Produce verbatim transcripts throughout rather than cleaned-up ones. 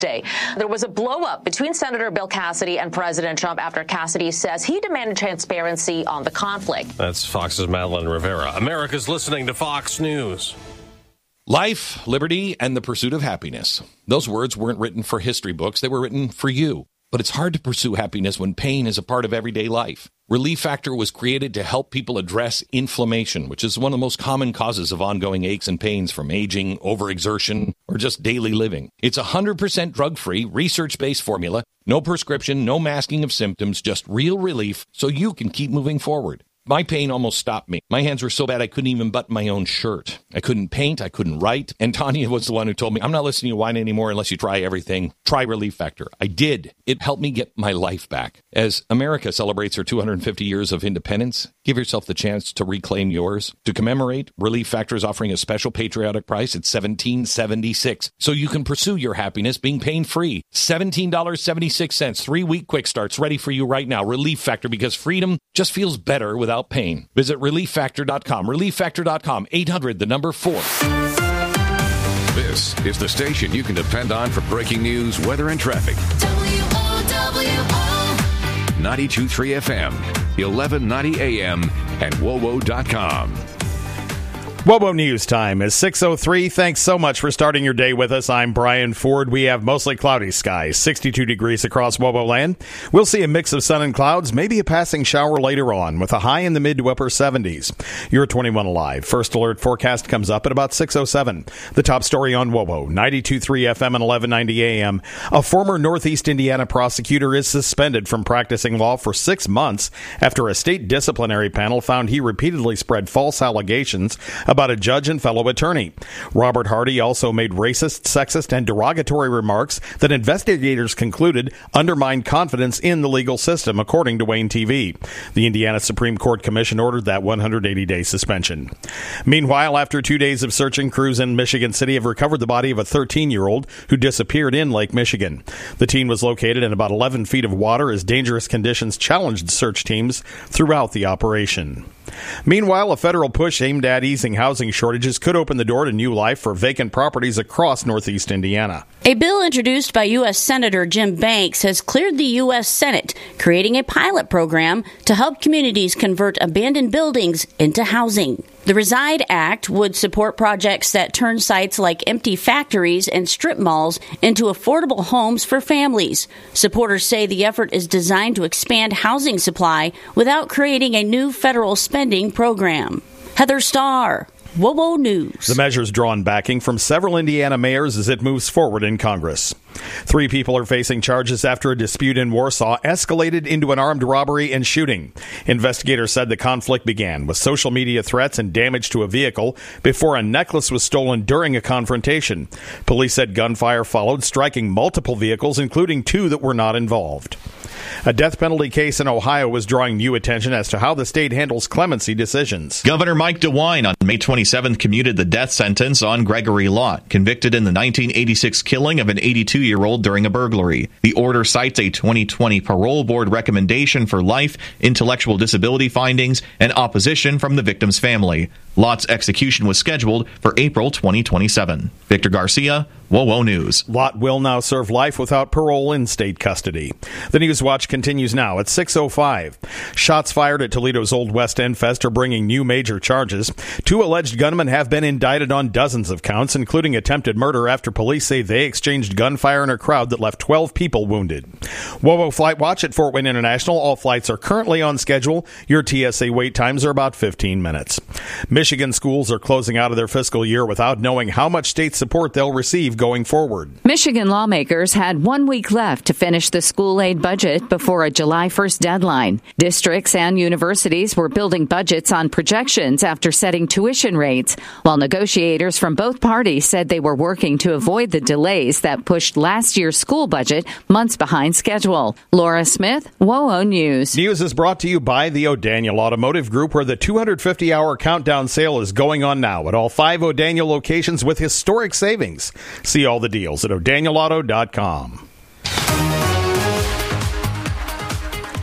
Day. There was a blow-up between Senator Bill Cassidy and President Trump after Cassidy says he demanded transparency on the conflict. That's Fox's Madeline Rivera. America's listening to Fox News. Life, liberty, and the pursuit of happiness. Those words weren't written for history books. They were written for you. But it's hard to pursue happiness when pain is a part of everyday life. Relief Factor was created to help people address inflammation, which is one of the most common causes of ongoing aches and pains from aging, overexertion, or just daily living. It's a one hundred percent drug-free, research-based formula, no prescription, no masking of symptoms, just real relief so you can keep moving forward. My pain almost stopped me. My hands were so bad I couldn't even button my own shirt. I couldn't paint. I couldn't write. And Tanya was the one who told me, I'm not listening to wine anymore unless you try everything. Try Relief Factor. I did. It helped me get my life back. As America celebrates her two hundred fifty years of independence, give yourself the chance to reclaim yours. To commemorate, Relief Factor is offering a special patriotic price at seventeen dollars and seventy-six cents. So you can pursue your happiness being pain-free. seventeen dollars and seventy-six cents. Three-week quick starts ready for you right now. Relief Factor, because freedom just feels better without pain. Visit relief factor dot com. relief factor dot com. eight hundred, the number four. This is the station you can depend on for breaking news, weather, and traffic. W O W O ninety-two point three F M, eleven ninety A M, and W O W O dot com. W O W O News time is six oh three. Thanks so much for starting your day with us. I'm Brian Ford. We have mostly cloudy skies, sixty-two degrees across W O W O land. We'll see a mix of sun and clouds, maybe a passing shower later on, with a high in the mid to upper seventies. You're twenty-one Alive. First alert forecast comes up at about six oh seven. The top story on W O W O, ninety-two point three F M and eleven ninety A M. A former Northeast Indiana prosecutor is suspended from practicing law for six months after a state disciplinary panel found he repeatedly spread false allegations about a judge and fellow attorney. Robert Hardy also made racist, sexist, and derogatory remarks that investigators concluded undermined confidence in the legal system, according to Wayne T V. The Indiana Supreme Court Commission ordered that one hundred eighty day suspension. Meanwhile, after two days of searching, crews in Michigan City have recovered the body of a thirteen-year-old who disappeared in Lake Michigan. The teen was located in about eleven feet of water as dangerous conditions challenged search teams throughout the operation. Meanwhile, a federal push aimed at easing housing shortages could open the door to new life for vacant properties across Northeast Indiana. A bill introduced by U S Senator Jim Banks has cleared the U S Senate, creating a pilot program to help communities convert abandoned buildings into housing. The Reside Act would support projects that turn sites like empty factories and strip malls into affordable homes for families. Supporters say the effort is designed to expand housing supply without creating a new federal spending program. Heather Starr, W O W O News. The measure's drawn backing from several Indiana mayors as it moves forward in Congress. Three people are facing charges after a dispute in Warsaw escalated into an armed robbery and shooting. Investigators said the conflict began with social media threats and damage to a vehicle before a necklace was stolen during a confrontation. Police said gunfire followed, striking multiple vehicles, including two that were not involved. A death penalty case in Ohio is drawing new attention as to how the state handles clemency decisions. Governor Mike DeWine on May twenty-seventh commuted the death sentence on Gregory Lott, convicted in the nineteen eighty-six killing of an eighty-two-year-old during a burglary. The order cites a twenty twenty parole board recommendation for life, intellectual disability findings, and opposition from the victim's family. Lott's execution was scheduled for April twenty twenty-seven. Victor Garcia, W O W O News. Lott will now serve life without parole in state custody. The News Watch continues now at six oh five. Shots fired at Toledo's Old West End Fest are bringing new major charges. Two alleged gunmen have been indicted on dozens of counts, including attempted murder, after police say they exchanged gunfire in a crowd that left twelve people wounded. W O W O Flight Watch at Fort Wayne International. All flights are currently on schedule. Your T S A wait times are about fifteen minutes. Michigan schools are closing out of their fiscal year without knowing how much state support they'll receive going forward. Michigan lawmakers had one week left to finish the school aid budget before a July first deadline. Districts and universities were building budgets on projections after setting tuition rates, while negotiators from both parties said they were working to avoid the delays that pushed last year's school budget months behind schedule. Laura Smith, W O W O News. News is brought to you by the O'Daniel Automotive Group, where the two hundred fifty hour countdown sale is going on now at all five O'Daniel locations with historic savings. See all the deals at o'daniel auto dot com.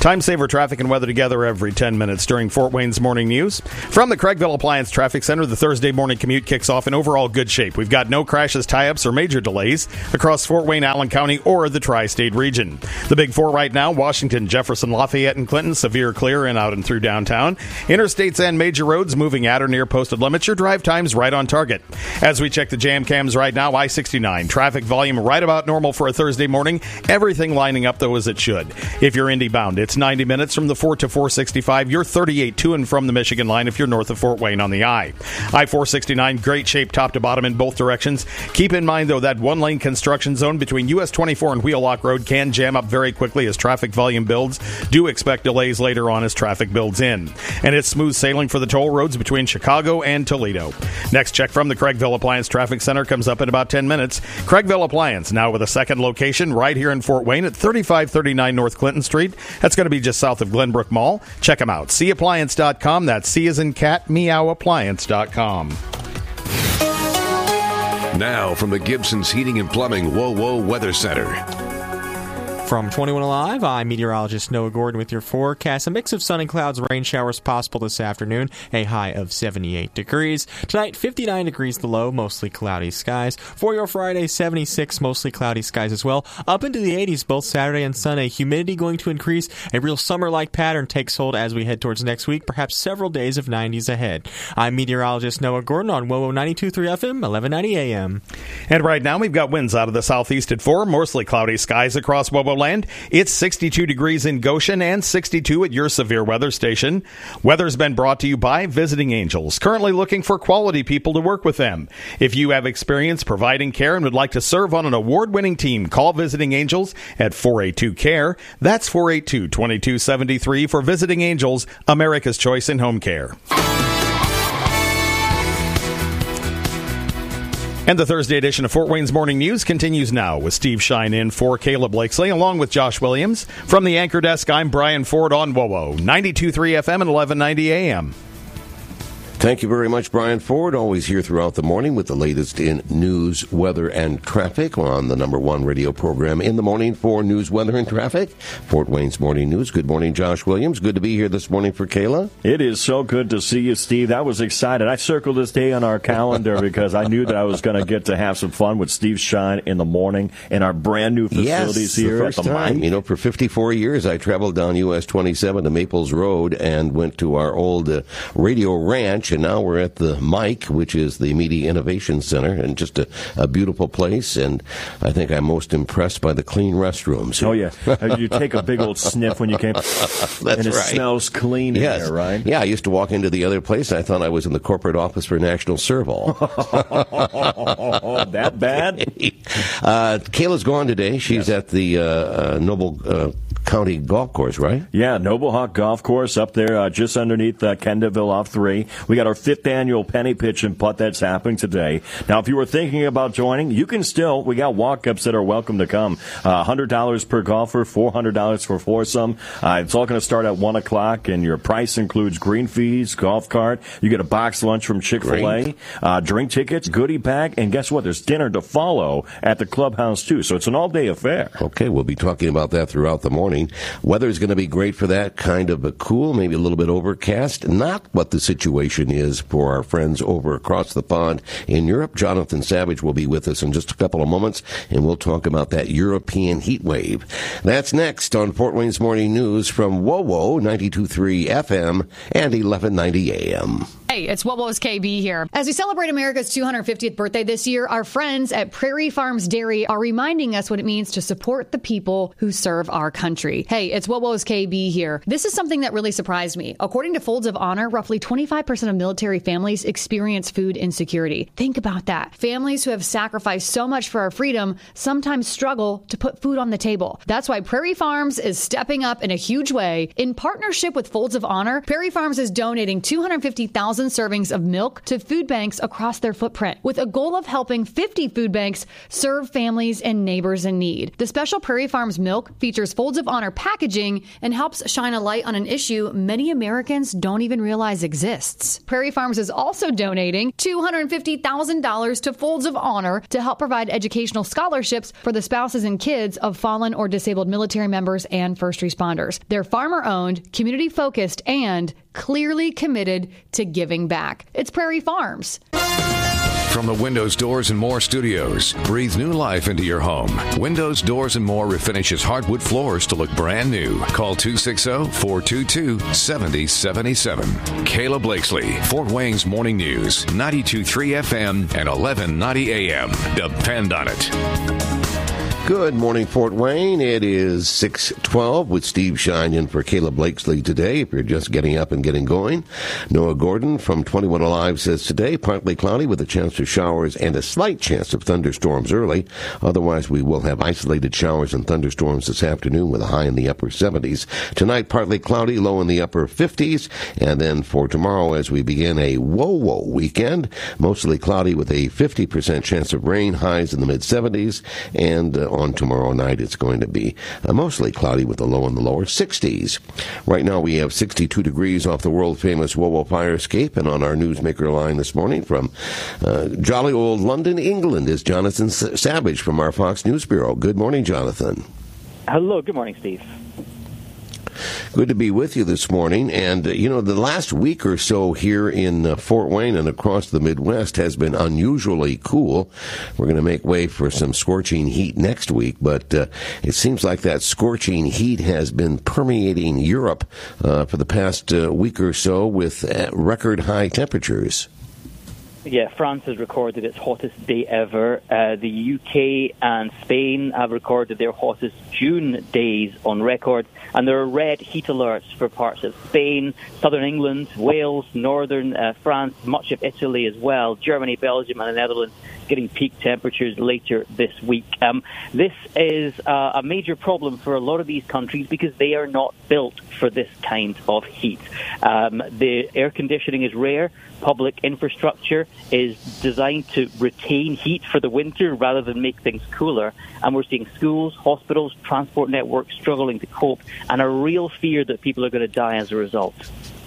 Time saver traffic and weather together every ten minutes during Fort Wayne's Morning News. From the Craigville Appliance Traffic Center, the Thursday morning commute kicks off in overall good shape. We've got no crashes, tie-ups, or major delays across Fort Wayne, Allen County, or the tri-state region. The big four right now, Washington, Jefferson, Lafayette, and Clinton, severe clear in out and through downtown. Interstates and major roads moving at or near posted limits. Your drive times right on target. As we check the jam cams right now, I sixty-nine. Traffic volume right about normal for a Thursday morning. Everything lining up, though, as it should. If you're Indy bound, it's ninety minutes from the four to four sixty-five. You're thirty-eight to and from the Michigan line if you're north of Fort Wayne on the I. I four sixty-nine, great shape top to bottom in both directions. Keep in mind, though, that one-lane construction zone between U S twenty-four and Wheelock Road can jam up very quickly as traffic volume builds. Do expect delays later on as traffic builds in. And it's smooth sailing for the toll roads between Chicago and Toledo. Next check from the Craigville Appliance Traffic Center comes up in about ten minutes. Craigville Appliance, now with a second location right here in Fort Wayne at thirty-five thirty-nine North Clinton Street. That's going to be just south of Glenbrook Mall. Check them out. see appliance dot com. That's C as in cat, meow appliance dot com. Now from the Gibson's Heating and Plumbing Whoa Whoa Weather Center. From twenty-one Alive, I'm meteorologist Noah Gordon with your forecast. A mix of sun and clouds, rain showers possible this afternoon, a high of seventy-eight degrees. Tonight, fifty-nine degrees the low, mostly cloudy skies. For your Friday, seventy-six, mostly cloudy skies as well. Up into the eighties both Saturday and Sunday. Humidity going to increase. A real summer-like pattern takes hold as we head towards next week, perhaps several days of nineties ahead. I'm meteorologist Noah Gordon on W O W O ninety-two point three F M, eleven ninety A M. And right now, we've got winds out of the southeast at four, mostly cloudy skies across W O W O land. It's sixty-two degrees in Goshen and sixty-two at your severe weather station. Weather's been brought to you by Visiting Angels, currently looking for quality people to work with them. If you have experience providing care and would like to serve on an award-winning team, call Visiting Angels at four eight two C A R E. That's four eight two, two two seven three for Visiting Angels, America's choice in home care. And the Thursday edition of Fort Wayne's Morning News continues now with Steve Shine in for Caleb Blakesley, along with Josh Williams. From the anchor desk, I'm Brian Ford on W O W O ninety-two point three F M and eleven ninety A M. Thank you very much, Brian Ford. Always here throughout the morning with the latest in news, weather, and traffic on the number one radio program in the morning for news, weather, and traffic. Fort Wayne's Morning News. Good morning, Josh Williams. Good to be here this morning for Kayla. It is so good to see you, Steve. I was excited. I circled this day on our calendar because I knew that I was going to get to have some fun with Steve Shine in the morning in our brand new facilities yes, here the first at the time. Mike. You know, for fifty-four years, I traveled down U S twenty-seven to Maples Road and went to our old uh, radio ranch, and now we're at the Mike, which is the Media Innovation Center, and just a, a beautiful place. And I think I'm most impressed by the clean restrooms. Oh, yeah. You take a big old sniff when you came. That's and it right. smells clean yes. in there, right? Yeah, I used to walk into the other place, and I thought I was in the corporate office for National Serval. That bad? uh, Kayla's gone today. She's yes. at the uh, uh, Noble uh, County Golf Course, right? Yeah, Noble Hawk Golf Course up there uh, just underneath uh, Kendallville off three. We got our fifth annual Penny Pitch and Putt that's happening today. Now, if you were thinking about joining, you can still. We got walk-ups that are welcome to come. Uh, one hundred dollars per golfer, four hundred dollars for foursome. Uh, it's all going to start at one o'clock, and your price includes green fees, golf cart. You get a box lunch from Chick-fil-A, uh, drink tickets, goodie bag, and guess what? There's dinner to follow at the clubhouse, too. So it's an all-day affair. Okay, we'll be talking about that throughout the morning. Weather's going to be great for that. Kind of a cool, maybe a little bit overcast. Not what the situation is for our friends over across the pond in Europe. Jonathan Savage will be with us in just a couple of moments, and we'll talk about that European heat wave. That's next on Fort Wayne's Morning News from W O W O ninety-two point three F M and eleven ninety A M. Hey, it's W O W O's K B here. As we celebrate America's two hundred fiftieth birthday this year, our friends at Prairie Farms Dairy are reminding us what it means to support the people who serve our country. Hey, it's W O W O's K B here. This is something that really surprised me. According to Folds of Honor, roughly twenty-five percent of military families experience food insecurity. Think about that. Families who have sacrificed so much for our freedom sometimes struggle to put food on the table. That's why Prairie Farms is stepping up in a huge way. In partnership with Folds of Honor, Prairie Farms is donating two hundred fifty thousand thousand servings of milk to food banks across their footprint, with a goal of helping fifty food banks serve families and neighbors in need. The special Prairie Farms milk features Folds of Honor packaging and helps shine a light on an issue many Americans don't even realize exists. Prairie Farms is also donating two hundred fifty thousand dollars to Folds of Honor to help provide educational scholarships for the spouses and kids of fallen or disabled military members and first responders. They're farmer-owned, community-focused, and clearly committed to giving back. It's Prairie Farms. From the Windows, Doors, and More studios, breathe new life into your home. Windows, Doors, and More refinishes hardwood floors to look brand new. Call two six zero, four two two, seven zero seven seven. Kayla Blakesley, Fort Wayne's Morning News, ninety-two point three F M and eleven ninety A M. Depend on it. Good morning, Fort Wayne. It is six twelve with Steve Shine in for Kayla Blakesley today. If you're just getting up and getting going, Noah Gordon from twenty-one Alive says today, partly cloudy with a chance of showers and a slight chance of thunderstorms early. Otherwise, we will have isolated showers and thunderstorms this afternoon with a high in the upper seventies. Tonight, partly cloudy, low in the upper fifties. And then for tomorrow, as we begin a whoa-whoa weekend, mostly cloudy with a fifty percent chance of rain, highs in the mid-seventies. And uh, on tomorrow night, it's going to be uh, mostly cloudy with a low in the lower sixties. Right now, we have sixty-two degrees off the world-famous WoWo fire escape, and on our newsmaker line this morning from uh, jolly old London, England, is Jonathan S- Savage from our Fox News Bureau. Good morning, Jonathan. Hello. Good morning, Steve. Good to be with you this morning. And, uh, you know, the last week or so here in uh, Fort Wayne and across the Midwest has been unusually cool. We're going to make way for some scorching heat next week, but uh, it seems like that scorching heat has been permeating Europe uh, for the past uh, week or so with uh, record high temperatures. Yeah, France has recorded its hottest day ever. Uh, the U K and Spain have recorded their hottest June days on record. And there are red heat alerts for parts of Spain, southern England, Wales, northern uh, France, much of Italy as well, Germany, Belgium, and the Netherlands getting peak temperatures later this week. Um, this is uh, a major problem for a lot of these countries because they are not built for this kind of heat. Um, the air conditioning is rare. Public infrastructure is designed to retain heat for the winter rather than make things cooler. And we're seeing schools, hospitals, transport networks struggling to cope, and a real fear that people are going to die as a result.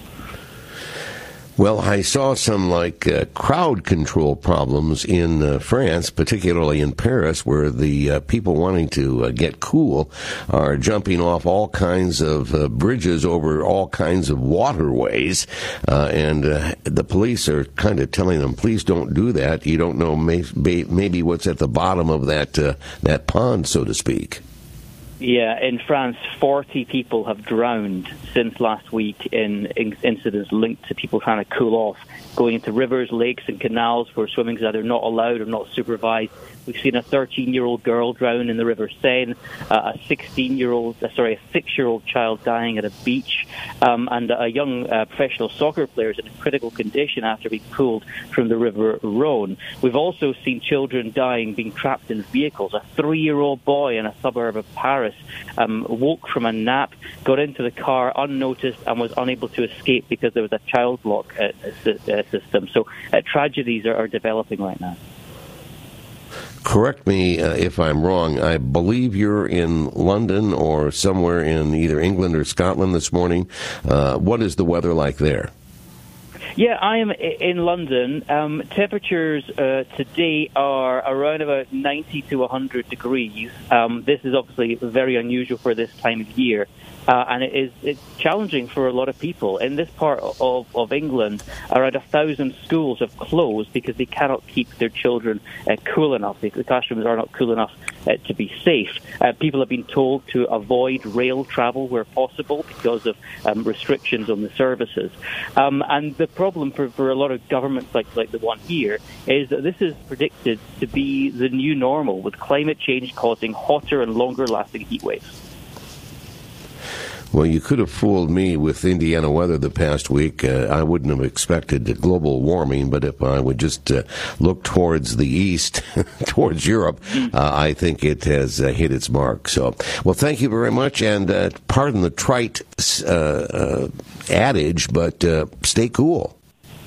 Well, I saw some, like, uh, crowd control problems in uh, France, particularly in Paris, where the uh, people wanting to uh, get cool are jumping off all kinds of uh, bridges over all kinds of waterways. Uh, and uh, the police are kind of telling them, please don't do that. You don't know may- maybe what's at the bottom of that uh, that pond, so to speak. Yeah, in France, forty people have drowned since last week in, in incidents linked to people trying to cool off, going into rivers, lakes, and canals where swimming is either not allowed or not supervised. We've seen a thirteen-year-old girl drown in the River Seine, uh, a sixteen-year-old, uh, sorry, a six-year-old child dying at a beach, um, and a young uh, professional soccer player is in a critical condition after being pulled from the River Rhone. We've also seen children dying, being trapped in vehicles. A three-year-old boy in a suburb of Paris um, woke from a nap, got into the car unnoticed, and was unable to escape because there was a child lock uh, uh, system. So uh, tragedies are, are developing right now. Correct me uh, if I'm wrong. I believe you're in London or somewhere in either England or Scotland this morning. Uh, what is the weather like there? Yeah, I am in London. Um, temperatures uh, today are around about ninety to one hundred degrees. Um, this is obviously very unusual for this time of year. Uh, and it is it's challenging for a lot of people. In this part of, of England, around a thousand schools have closed because they cannot keep their children uh, cool enough. The classrooms are not cool enough uh, to be safe. Uh, people have been told to avoid rail travel where possible because of um, restrictions on the services. Um, and the problem for, for a lot of governments like, like the one here is that this is predicted to be the new normal, with climate change causing hotter and longer-lasting heat waves. Well, you could have fooled me with Indiana weather the past week. Uh, I wouldn't have expected global warming, but if I would just uh, look towards the east, towards Europe, uh, I think it has uh, hit its mark. So, well, thank you very much, and uh, pardon the trite uh, uh, adage, but uh, stay cool.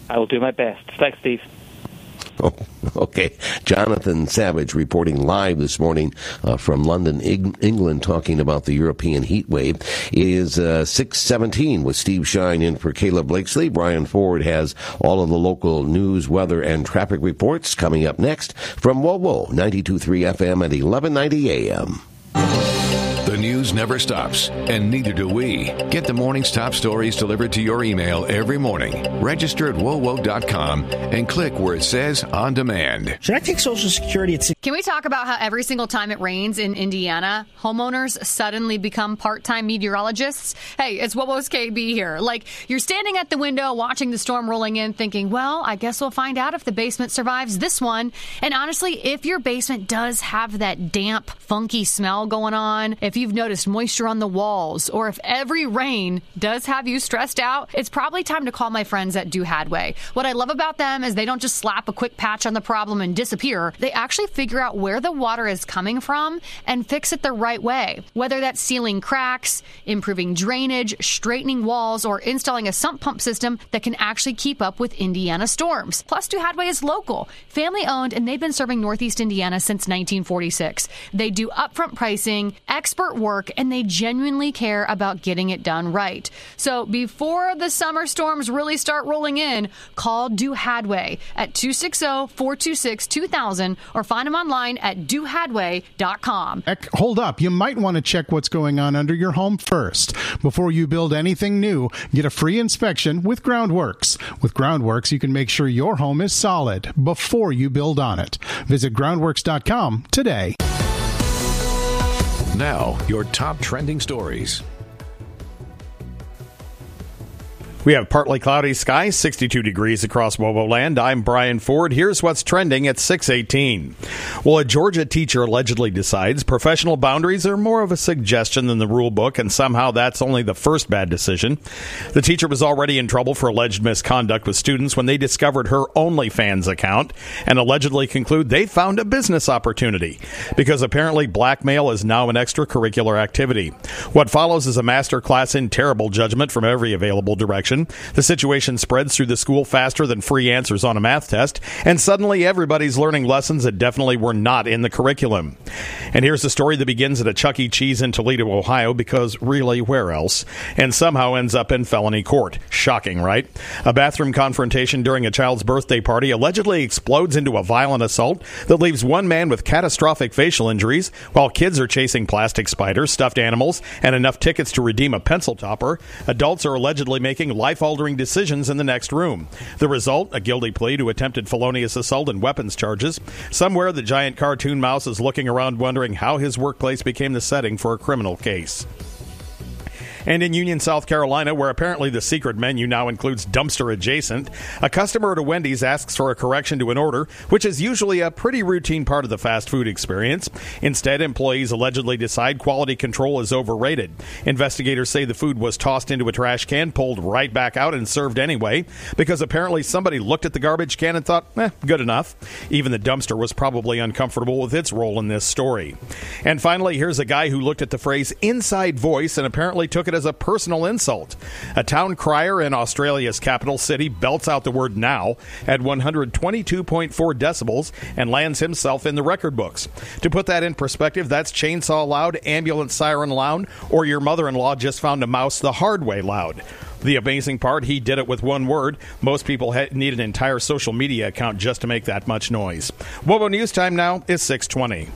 I will do my best. Thanks, Steve. Oh, okay. Jonathan Savage reporting live this morning uh, from London, Eng- England, talking about the European heat wave. It is uh, six seventeen with Steve Shine in for Caleb Blakesley. Brian Ford has all of the local news, weather, and traffic reports coming up next from WOWO ninety-two point three F M at eleven ninety A M. The news never stops, and neither do we. Get the morning's top stories delivered to your email every morning. Register at W O W O dot com and click where it says On Demand. Should I take Social Security at six? Can we talk about how every single time it rains in Indiana, homeowners suddenly become part-time meteorologists? Hey, it's W O W O's K B here. Like, you're standing at the window watching the storm rolling in thinking, well, I guess we'll find out if the basement survives this one. And honestly, if your basement does have that damp, funky smell going on, if you've noticed moisture on the walls, or if every rain does have you stressed out, it's probably time to call my friends at Do Hadway. What I love about them is they don't just slap a quick patch on the problem and disappear. They actually figure out where the water is coming from and fix it the right way. Whether that's sealing cracks, improving drainage, straightening walls, or installing a sump pump system that can actually keep up with Indiana storms. Plus, Do Hadway is local, family-owned, and they've been serving Northeast Indiana since nineteen forty-six. They do upfront pricing, expert work, and they genuinely care about getting it done right. So before the summer storms really start rolling in, call Do Hadway at two six zero, four two six, two thousand or find them online at do hadway dot com. Hold up. You might want to check what's going on under your home first. Before you build anything new, get a free inspection with Groundworks. With Groundworks, you can make sure your home is solid before you build on it. Visit groundworks dot com today. Now, your top trending stories. We have partly cloudy skies, sixty-two degrees across WOWO land. I'm Brian Ford. Here's what's trending at six eighteen. Well, a Georgia teacher allegedly decides professional boundaries are more of a suggestion than the rule book, and somehow that's only the first bad decision. The teacher was already in trouble for alleged misconduct with students when they discovered her OnlyFans account and allegedly conclude they found a business opportunity because apparently blackmail is now an extracurricular activity. What follows is a master class in terrible judgment from every available direction. The situation spreads through the school faster than free answers on a math test, and suddenly everybody's learning lessons that definitely were not in the curriculum. And here's the story that begins at a Chuck E. Cheese in Toledo, Ohio, because really, where else? And somehow ends up in felony court. Shocking, right? A bathroom confrontation during a child's birthday party allegedly explodes into a violent assault that leaves one man with catastrophic facial injuries, while kids are chasing plastic spiders, stuffed animals, and enough tickets to redeem a pencil topper. Adults are allegedly making life-altering decisions in the next room. The result, a guilty plea to attempted felonious assault and weapons charges. Somewhere, the giant cartoon mouse is looking around wondering how his workplace became the setting for a criminal case. And in Union, South Carolina, where apparently the secret menu now includes dumpster adjacent, a customer at a Wendy's asks for a correction to an order, which is usually a pretty routine part of the fast food experience. Instead, employees allegedly decide quality control is overrated. Investigators say the food was tossed into a trash can, pulled right back out, and served anyway, because apparently somebody looked at the garbage can and thought, eh, good enough. Even the dumpster was probably uncomfortable with its role in this story. And finally, here's a guy who looked at the phrase inside voice and apparently took it as a personal insult. A town crier in Australia's capital city belts out the word now at one hundred twenty-two point four decibels and lands himself in the record books. To put that in perspective, that's chainsaw loud, ambulance siren loud, or your mother-in-law just found a mouse the hard way loud. The amazing part, he did it with one word. Most people ha- need an entire social media account just to make that much noise. WOWO News Time now is six twenty.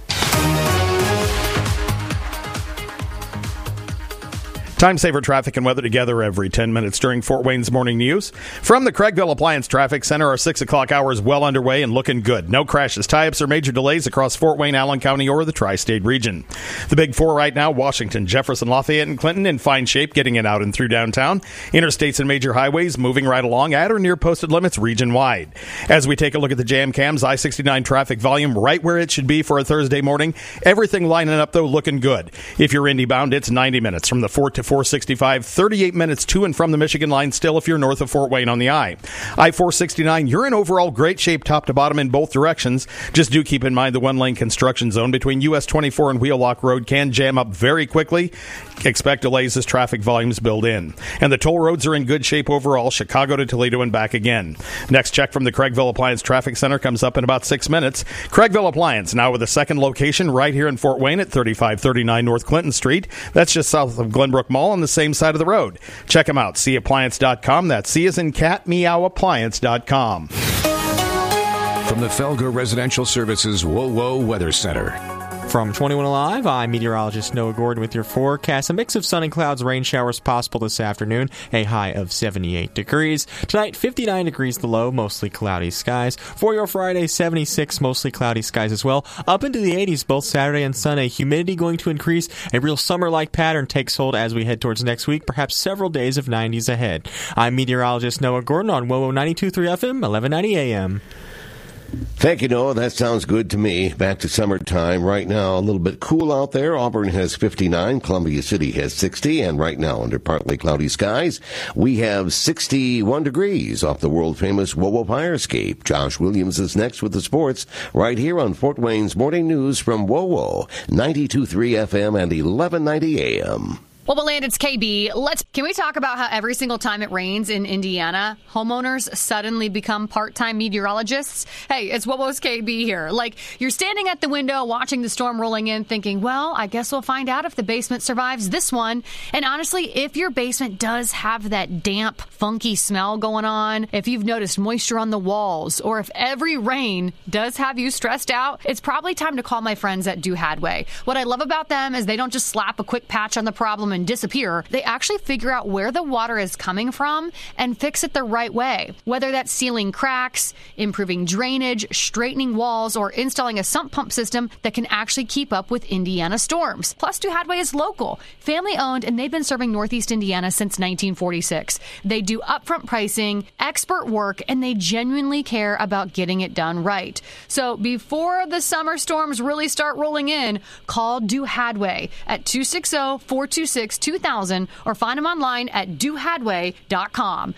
Time saver traffic and weather together every ten minutes during Fort Wayne's morning news. From the Craigville Appliance Traffic Center, our six o'clock hour is well underway and looking good. No crashes, tie-ups, or major delays across Fort Wayne, Allen County, or the tri-state region. The big four right now, Washington, Jefferson, Lafayette, and Clinton in fine shape, getting it out and through downtown. Interstates and major highways moving right along at or near posted limits region-wide. As we take a look at the jam cams, I sixty-nine traffic volume right where it should be for a Thursday morning. Everything lining up, though, looking good. If you're Indy bound, it's ninety minutes from the Fort to four sixty-five, thirty-eight minutes to and from the Michigan line still if you're north of Fort Wayne on the I. I four sixty-nine, you're in overall great shape top to bottom in both directions. Just do keep in mind the one-lane construction zone between U S twenty-four and Wheelock Road can jam up very quickly. Expect delays as traffic volumes build in. And the toll roads are in good shape overall, Chicago to Toledo and back again. Next check from the Craigville Appliance Traffic Center comes up in about six minutes. Craigville Appliance, now with a second location right here in Fort Wayne at thirty-five thirty-nine North Clinton Street. That's just south of Glenbrook Mall on the same side of the road. Check them out, c appliance dot com. That's C as in cat, meow, appliance dot com. From the Felger Residential Services Whoa Whoa Weather Center. From twenty-one Alive, I'm meteorologist Noah Gordon with your forecast. A mix of sun and clouds, rain showers possible this afternoon. A high of seventy-eight degrees. Tonight, fifty-nine degrees the low, mostly cloudy skies. For your Friday, seventy-six, mostly cloudy skies as well. Up into the eighties both Saturday and Sunday. Humidity going to increase. A real summer-like pattern takes hold as we head towards next week. Perhaps several days of nineties ahead. I'm meteorologist Noah Gordon on W O W O ninety-two point three F M, eleven ninety A M. Thank you, Noah. That sounds good to me. Back to summertime. Right now, a little bit cool out there. Auburn has fifty-nine. Columbia City has sixty. And right now, under partly cloudy skies, we have sixty-one degrees off the world-famous W O W O Fire Escape. Josh Williams is next with the sports right here on Fort Wayne's Morning News from W O W O ninety-two point three F M and eleven ninety A M. Well, Land, it's K B. Let's can we talk about how every single time it rains in Indiana, homeowners suddenly become part-time meteorologists? Hey, it's W O W O's K B here. Like, you're standing at the window watching the storm rolling in thinking, well, I guess we'll find out if the basement survives this one. And honestly, if your basement does have that damp, funky smell going on, if you've noticed moisture on the walls, or if every rain does have you stressed out, it's probably time to call my friends at Do Hadway. What I love about them is they don't just slap a quick patch on the problem and disappear. They actually figure out where the water is coming from and fix it the right way. Whether that's sealing cracks, improving drainage, straightening walls, or installing a sump pump system that can actually keep up with Indiana storms. Plus, Do Hadway is local, family owned, and they've been serving Northeast Indiana since nineteen forty-six. They do upfront pricing, expert work, and they genuinely care about getting it done right. So before the summer storms really start rolling in, call Do Hadway at two six zero, four two six, two thousand or find them online at do hadway dot com.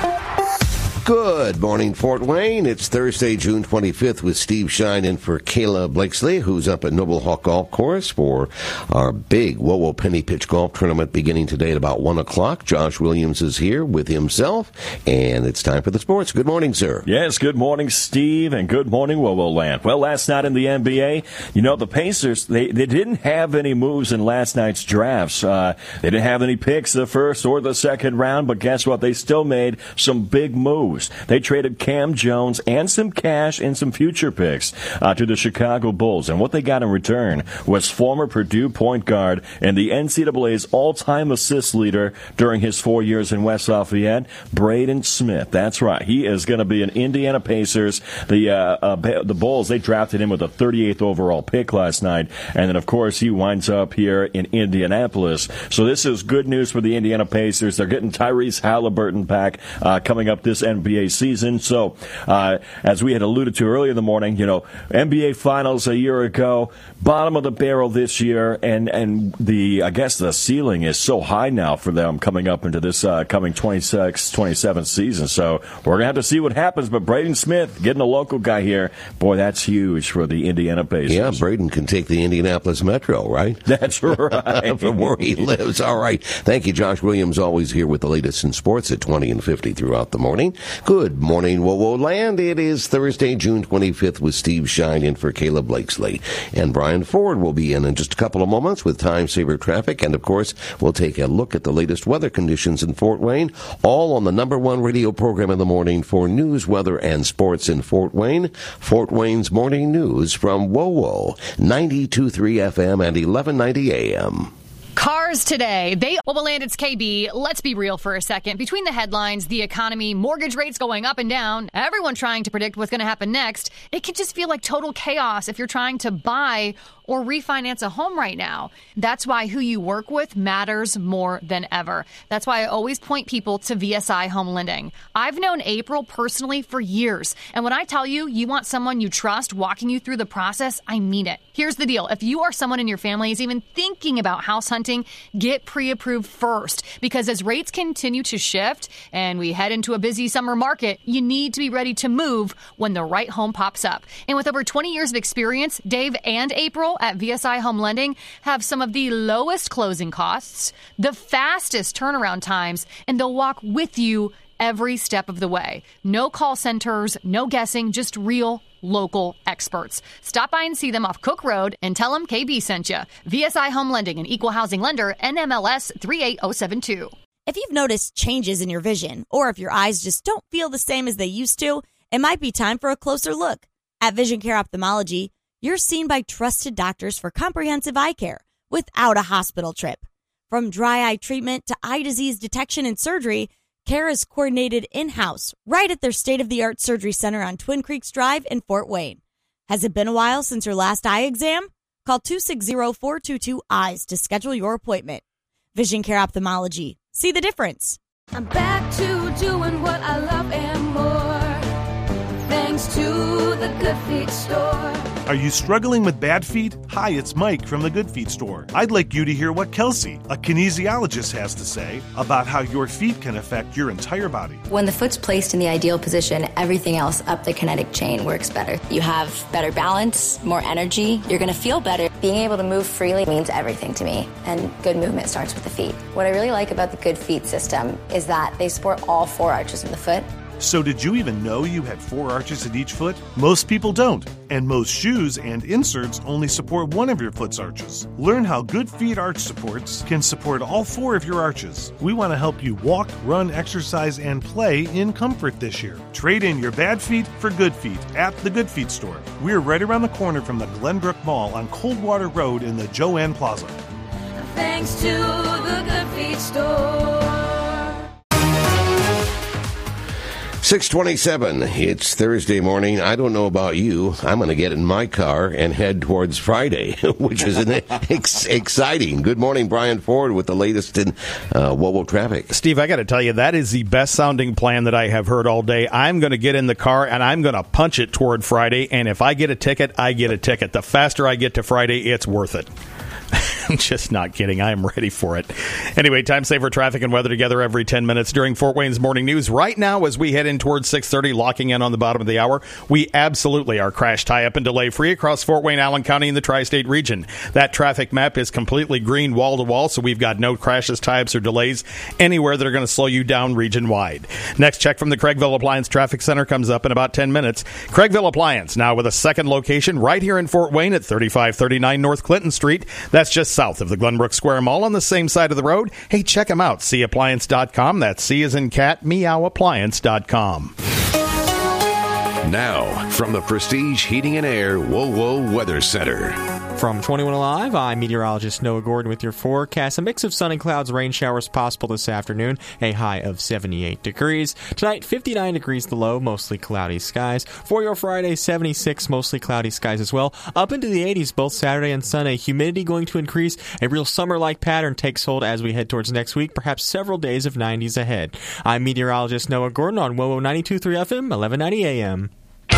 Good morning, Fort Wayne. It's Thursday, June twenty-fifth with Steve Shine in for Kayla Blakesley, who's up at Noble Hawk Golf Course for our big W O W O Penny Pitch Golf Tournament beginning today at about one o'clock. Josh Williams is here with himself, and it's time for the sports. Good morning, sir. Yes, good morning, Steve, and good morning, W O W O Land. Well, last night in the N B A, you know, the Pacers, they, they didn't have any moves in last night's drafts. Uh, they didn't have any picks the first or the second round, but guess what? They still made some big moves. They traded Cam Jones and some cash and some future picks uh, to the Chicago Bulls. And what they got in return was former Purdue point guard and the N C double A's all-time assist leader during his four years in West Lafayette, Braden Smith. That's right. He is going to be an Indiana Pacers. The uh, uh, the Bulls, they drafted him with a thirty-eighth overall pick last night. And then, of course, he winds up here in Indianapolis. So this is good news for the Indiana Pacers. They're getting Tyrese Halliburton back uh, coming up this N B A season. So, uh, as we had alluded to earlier in the morning, you know, N B A Finals a year ago, bottom of the barrel this year, and, and the, I guess the ceiling is so high now for them coming up into this uh, coming twenty-six twenty-seven season. So, we're going to have to see what happens, but Braden Smith, getting a local guy here, boy, that's huge for the Indiana Pacers. Yeah, Braden can take the Indianapolis Metro, right? That's right. From where he lives. All right. Thank you, Josh Williams, always here with the latest in sports at twenty and fifty throughout the morning. Good morning, W O W O Land. It is Thursday, June twenty-fifth with Steve Shine in for Kayla Blakesley. And Brian Ford will be in in just a couple of moments with Time Saver Traffic. And, of course, we'll take a look at the latest weather conditions in Fort Wayne, all on the number one radio program in the morning for news, weather, and sports in Fort Wayne. Fort Wayne's Morning News from W O W O ninety-two point three F M and eleven ninety A M. Cars today. They well, Land, it's K B. Let's be real for a second. Between the headlines, the economy, mortgage rates going up and down, everyone trying to predict what's going to happen next, it can just feel like total chaos if you're trying to buy or refinance a home right now. That's why who you work with matters more than ever. That's why I always point people to V S I Home Lending. I've known April personally for years, and when I tell you you want someone you trust walking you through the process, I mean it. Here's the deal. If you or someone in your family is even thinking about house hunting, get pre-approved first, because as rates continue to shift and we head into a busy summer market, you need to be ready to move when the right home pops up. And with over twenty years of experience, Dave and April at V S I Home Lending have some of the lowest closing costs, the fastest turnaround times, and they'll walk with you every step of the way. No call centers, no guessing, just real local experts. Stop by and see them off Cook Road and tell them K B sent you. V S I Home Lending, an equal housing lender, N M L S three eight zero seven two. If you've noticed changes in your vision, or if your eyes just don't feel the same as they used to, it might be time for a closer look. At Vision Care Ophthalmology, you're seen by trusted doctors for comprehensive eye care without a hospital trip. From dry eye treatment to eye disease detection and surgery, care is coordinated in-house right at their state-of-the-art surgery center on Twin Creeks Drive in Fort Wayne. Has it been a while since your last eye exam? Call two six zero, four two two, E Y E S to schedule your appointment. Vision Care Ophthalmology. See the difference. I'm back to doing what I love and more, thanks to the Good Feet store. Are you struggling with bad feet? Hi, it's Mike from the Good Feet store. I'd like you to hear what Kelsey, a kinesiologist, has to say about how your feet can affect your entire body. When the foot's placed in the ideal position, everything else up the kinetic chain works better. You have better balance, more energy, you're going to feel better. Being able to move freely means everything to me, and good movement starts with the feet. What I really like about the Good Feet system is that they support all four arches of the foot. So did you even know you had four arches in each foot? Most people don't, and most shoes and inserts only support one of your foot's arches. Learn how Good Feet arch supports can support all four of your arches. We want to help you walk, run, exercise, and play in comfort this year. Trade in your bad feet for good feet at the Good Feet store. We're right around the corner from the Glenbrook Mall on Coldwater Road in the Joanne Plaza. Thanks to the Good Feet store. six twenty-seven. It's Thursday morning. I don't know about you. I'm going to get in my car and head towards Friday, which is an ex- exciting. Good morning, Brian Ford, with the latest in uh, Wobo traffic. Steve, I got to tell you, that is the best sounding plan that I have heard all day. I'm going to get in the car and I'm going to punch it toward Friday. And if I get a ticket, I get a ticket. The faster I get to Friday, it's worth it. I'm just not kidding. I am ready for it. Anyway, time saver traffic and weather together every ten minutes during Fort Wayne's Morning News. Right now, as we head in towards six thirty, locking in on the bottom of the hour, we absolutely are crash tie-up and delay-free across Fort Wayne, Allen County, and the tri-state region. That traffic map is completely green wall-to-wall, so we've got no crashes, tie-ups, or delays anywhere that are going to slow you down region-wide. Next check from the Craigville Appliance Traffic Center comes up in about ten minutes. Craigville Appliance, now with a second location right here in Fort Wayne at thirty-five thirty-nine North Clinton Street. That's just south of the Glenbrook Square Mall on the same side of the road. Hey, check them out, see appliance dot com. That's C as in cat, meow appliance dot com. Now, from the Prestige Heating and Air WoWo Weather Center. From twenty-one Alive, I'm meteorologist Noah Gordon with your forecast. A mix of sun and clouds, rain showers possible this afternoon. A high of seventy-eight degrees. Tonight, fifty-nine degrees the low, mostly cloudy skies. For your Friday, seventy-six, mostly cloudy skies as well. Up into the eighties both Saturday and Sunday. Humidity going to increase. A real summer-like pattern takes hold as we head towards next week. Perhaps several days of nineties ahead. I'm meteorologist Noah Gordon on WoWo ninety-two point three F M, eleven ninety A M.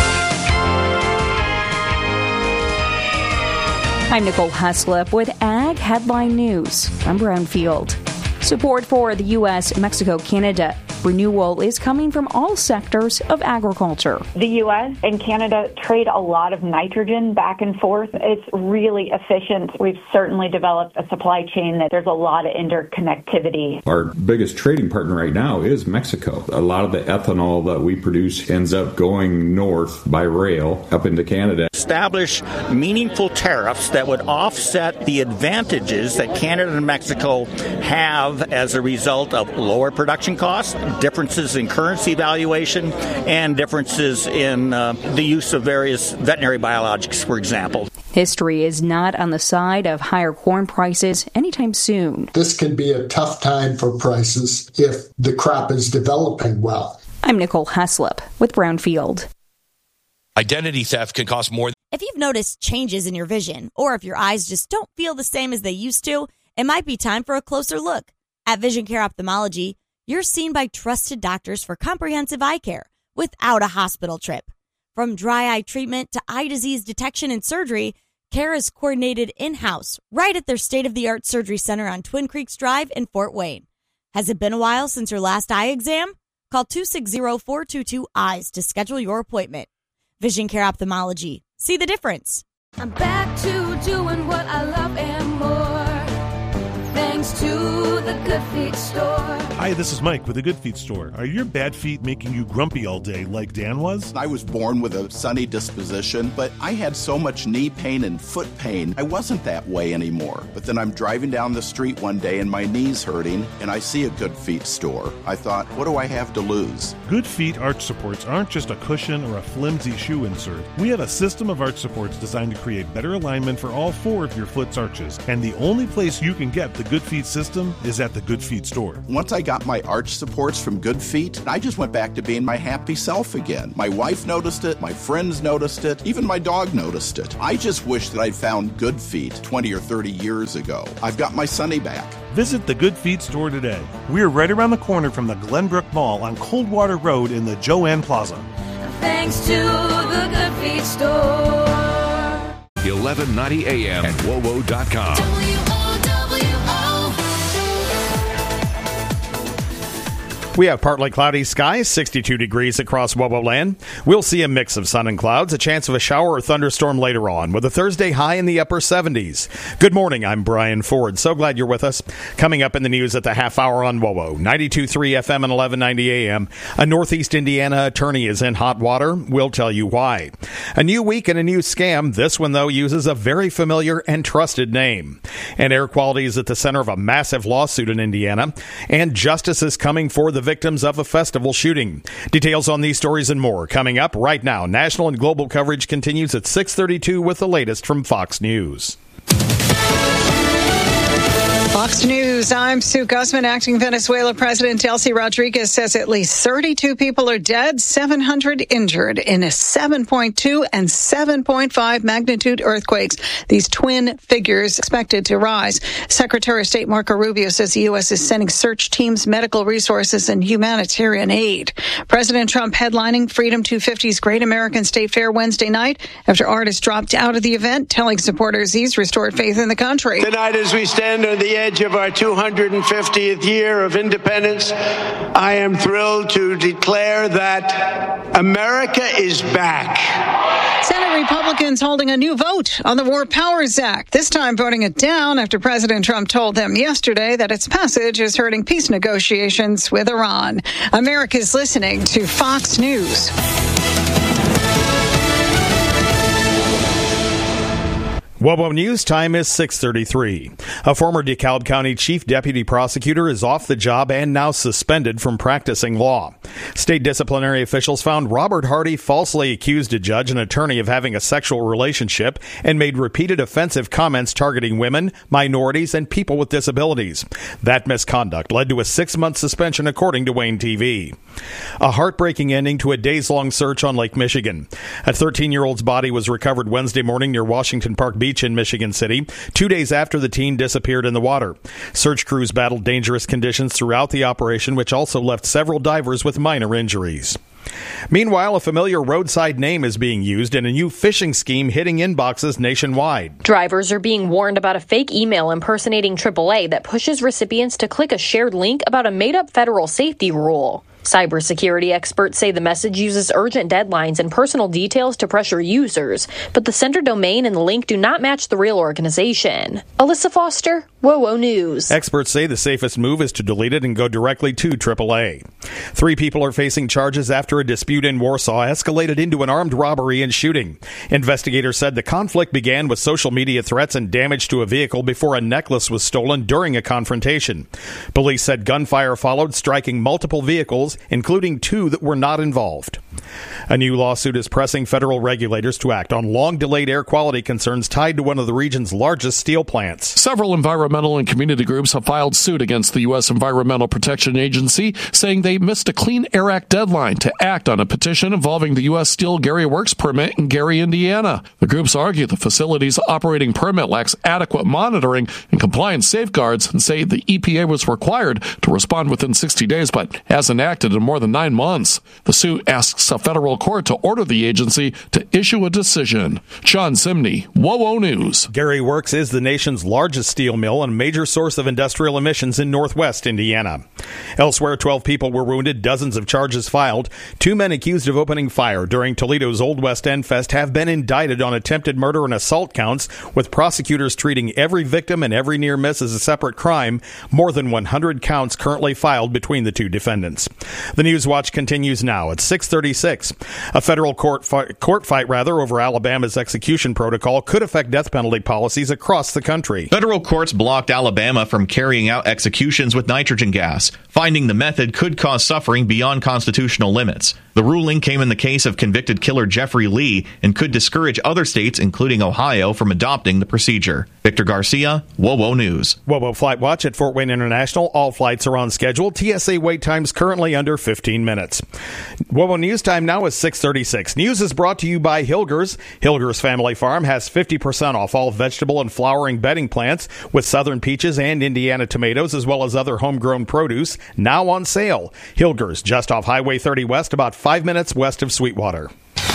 I'm Nicole Heslip with Ag Headline News. I'm Brownfield. Support for the U S Mexico Canada renewal is coming from all sectors of agriculture. The U S and Canada trade a lot of nitrogen back and forth. It's really efficient. We've certainly developed a supply chain that there's a lot of interconnectivity. Our biggest trading partner right now is Mexico. A lot of the ethanol that we produce ends up going north by rail up into Canada. Establish meaningful tariffs that would offset the advantages that Canada and Mexico have as a result of lower production costs, differences in currency valuation, and differences in uh, the use of various veterinary biologics, for example. History is not on the side of higher corn prices anytime soon. This could be a tough time for prices if the crop is developing well. I'm Nicole Heslip with Brownfield. Identity theft can cost more than If you've noticed changes in your vision, or if your eyes just don't feel the same as they used to, it might be time for a closer look. At Vision Care Ophthalmology, you're seen by trusted doctors for comprehensive eye care without a hospital trip. From dry eye treatment to eye disease detection and surgery, care is coordinated in-house right at their state-of-the-art surgery center on Twin Creeks Drive in Fort Wayne. Has it been a while since your last eye exam? Call two six zero, four two two, eyes to schedule your appointment. Vision Care Ophthalmology. See the difference. I'm back to doing what I love and more. Thanks to the Good Feet store. Hi, this is Mike with the Good Feet store. Are your bad feet making you grumpy all day like Dan was? I was born with a sunny disposition, but I had so much knee pain and foot pain, I wasn't that way anymore. But then I'm driving down the street one day and my knee's hurting, and I see a Good Feet store. I thought, what do I have to lose? Good Feet arch supports aren't just a cushion or a flimsy shoe insert. We have a system of arch supports designed to create better alignment for all four of your foot's arches. And the only place you can get the Good Feet system is at the Good Feet store. Once I got my arch supports from Good Feet, I just went back to being my happy self again. My wife noticed it, my friends noticed it, even my dog noticed it. I just wish that I'd found Good Feet twenty or thirty years ago. I've got my Sunny back. Visit the Good Feet store today. We're right around the corner from the Glenbrook Mall on Coldwater Road in the Joanne Plaza. Thanks to the Good Feet store. eleven ninety A M at W O W O dot com. We have partly cloudy skies, sixty-two degrees across W O W O land. We'll see a mix of sun and clouds, a chance of a shower or thunderstorm later on, with a Thursday high in the upper seventies. Good morning, I'm Brian Ford. So glad you're with us. Coming up in the news at the half hour on W O W O, ninety-two point three F M and eleven ninety A M. A Northeast Indiana attorney is in hot water. We'll tell you why. A new week and a new scam. This one, though, uses a very familiar and trusted name. And air quality is at the center of a massive lawsuit in Indiana. And justice is coming for the victims of a festival shooting. Details on these stories and more coming up right now. National and global coverage continues at six thirty-two with the latest from Fox News. Fox News, I'm Sue Guzman. Acting Venezuela President Delcy Rodriguez says at least thirty-two people are dead, seven hundred injured in a seven point two and seven point five magnitude earthquakes. These twin figures expected to rise. Secretary of State Marco Rubio says the U S is sending search teams, medical resources, and humanitarian aid. President Trump headlining Freedom two fifty's Great American State Fair Wednesday night after artists dropped out of the event, telling supporters he's restored faith in the country. Tonight, as we stand on the edge of our two hundred fiftieth year of independence, I am thrilled to declare that America is back. Senate Republicans holding a new vote on the War Powers Act, this time voting it down after President Trump told them yesterday that its passage is hurting peace negotiations with Iran. America's listening to Fox News. W O W O News time is six thirty-three. A former DeKalb County Chief Deputy Prosecutor is off the job and now suspended from practicing law. State disciplinary officials found Robert Hardy falsely accused a judge and attorney of having a sexual relationship and made repeated offensive comments targeting women, minorities, and people with disabilities. That misconduct led to a six-month suspension, according to Wayne T V. A heartbreaking ending to a days-long search on Lake Michigan. A thirteen-year-old's body was recovered Wednesday morning near Washington Park Beach in Michigan City, two days after the teen disappeared in the water. Search crews battled dangerous conditions throughout the operation, which also left several divers with minor injuries. Meanwhile, a familiar roadside name is being used in a new phishing scheme hitting inboxes nationwide. Drivers are being warned about a fake email impersonating triple A that pushes recipients to click a shared link about a made-up federal safety rule. Cybersecurity experts say the message uses urgent deadlines and personal details to pressure users, but the sender domain and the link do not match the real organization. Alyssa Foster, W O W O News. Experts say the safest move is to delete it and go directly to triple A. Three people are facing charges after a dispute in Warsaw escalated into an armed robbery and shooting. Investigators said the conflict began with social media threats and damage to a vehicle before a necklace was stolen during a confrontation. Police said gunfire followed, striking multiple vehicles players, including two that were not involved. A new lawsuit is pressing federal regulators to act on long-delayed air quality concerns tied to one of the region's largest steel plants. Several environmental and community groups have filed suit against the U S Environmental Protection Agency, saying they missed a Clean Air Act deadline to act on a petition involving the U S Steel Gary Works permit in Gary, Indiana. The groups argue the facility's operating permit lacks adequate monitoring and compliance safeguards and say the E P A was required to respond within sixty days but hasn't acted in more than nine months. The suit asks a federal court to order the agency to issue a decision. John Simney, WOWO News. Gary Works is the nation's largest steel mill and a major source of industrial emissions in northwest Indiana. Elsewhere, twelve people were wounded, dozens of charges filed. Two men accused of opening fire during Toledo's Old West End Fest have been indicted on attempted murder and assault counts, with prosecutors treating every victim and every near miss as a separate crime. More than one hundred counts currently filed between the two defendants. The News Watch continues now at six thirty-six. A federal court, fi- court fight rather over Alabama's execution protocol could affect death penalty policies across the country. Federal courts blocked Alabama from carrying out executions with nitrogen gas, finding the method could cause suffering beyond constitutional limits. The ruling came in the case of convicted killer Jeffrey Lee and could discourage other states, including Ohio, from adopting the procedure. Victor Garcia, WOWO News. WOWO Flight Watch at Fort Wayne International. All flights are on schedule. T S A wait times currently under fifteen minutes. WOWO News time now is six thirty-six. News is brought to you by Hilgers. Hilgers Family Farm has fifty percent off all vegetable and flowering bedding plants with southern peaches and Indiana tomatoes, as well as other homegrown produce, now on sale. Hilgers, just off Highway thirty West, about five minutes west of Sweetwater.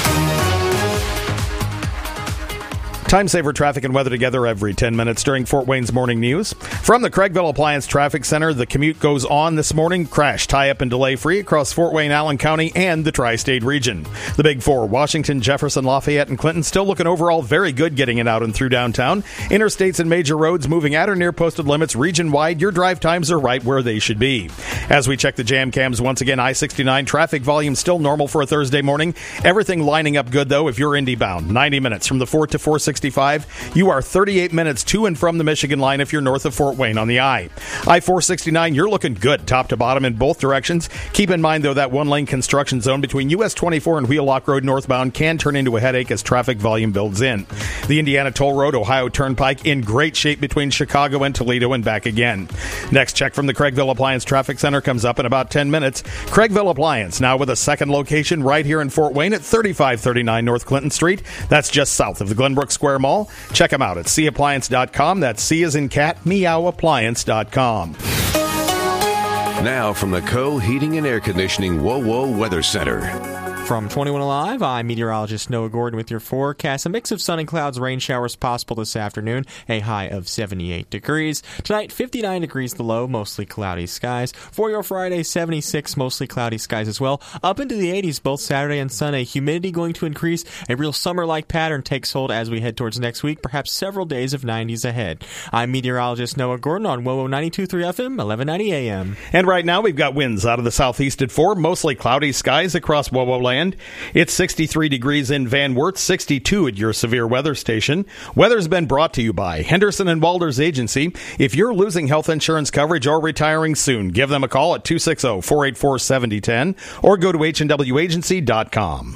Time saver traffic and weather together every ten minutes during Fort Wayne's morning news. From the Craigville Appliance Traffic Center, the commute goes on this morning. Crash, tie-up, and delay-free across Fort Wayne, Allen County, and the Tri-State region. The Big Four, Washington, Jefferson, Lafayette, and Clinton, still looking overall very good getting it out and through downtown. Interstates and major roads moving at or near posted limits region-wide. Your drive times are right where they should be. As we check the jam cams once again, I sixty-nine, traffic volume still normal for a Thursday morning. Everything lining up good, though, if you're Indy bound. ninety minutes from the Fort to four sixty-five. You are thirty-eight minutes to and from the Michigan line if you're north of Fort Wayne on the I. I four sixty-nine, you're looking good top to bottom in both directions. Keep in mind, though, that one-lane construction zone between U S twenty-four and Wheelock Road northbound can turn into a headache as traffic volume builds in. The Indiana Toll Road, Ohio Turnpike in great shape between Chicago and Toledo and back again. Next check from the Craigville Appliance Traffic Center comes up in about ten minutes. Craigville Appliance, now with a second location right here in Fort Wayne at thirty-five thirty-nine North Clinton Street. That's just south of the Glenbrook Square Mall. Check them out at C appliance dot com. That's C as in cat, meow appliance dot com. Now from the Co Heating and Air Conditioning WOWO Weather Center. From twenty-one Alive, I'm meteorologist Noah Gordon with your forecast. A mix of sun and clouds, rain showers possible this afternoon, a high of seventy-eight degrees. Tonight, fifty-nine degrees the low, mostly cloudy skies. For your Friday, seventy-six, mostly cloudy skies as well. Up into the eighties both Saturday and Sunday. Humidity going to increase. A real summer-like pattern takes hold as we head towards next week, perhaps several days of nineties ahead. I'm meteorologist Noah Gordon on WOWO ninety-two point three F M, eleven ninety A M. And right now, we've got winds out of the southeast at four, mostly cloudy skies across WOWO land. It's sixty-three degrees in Van Wert, sixty-two at your severe weather station. Weather's been brought to you by Henderson and Walder's Agency. If you're losing health insurance coverage or retiring soon, give them a call at two six zero, four eight four, seven zero one zero or go to H and W agency dot com.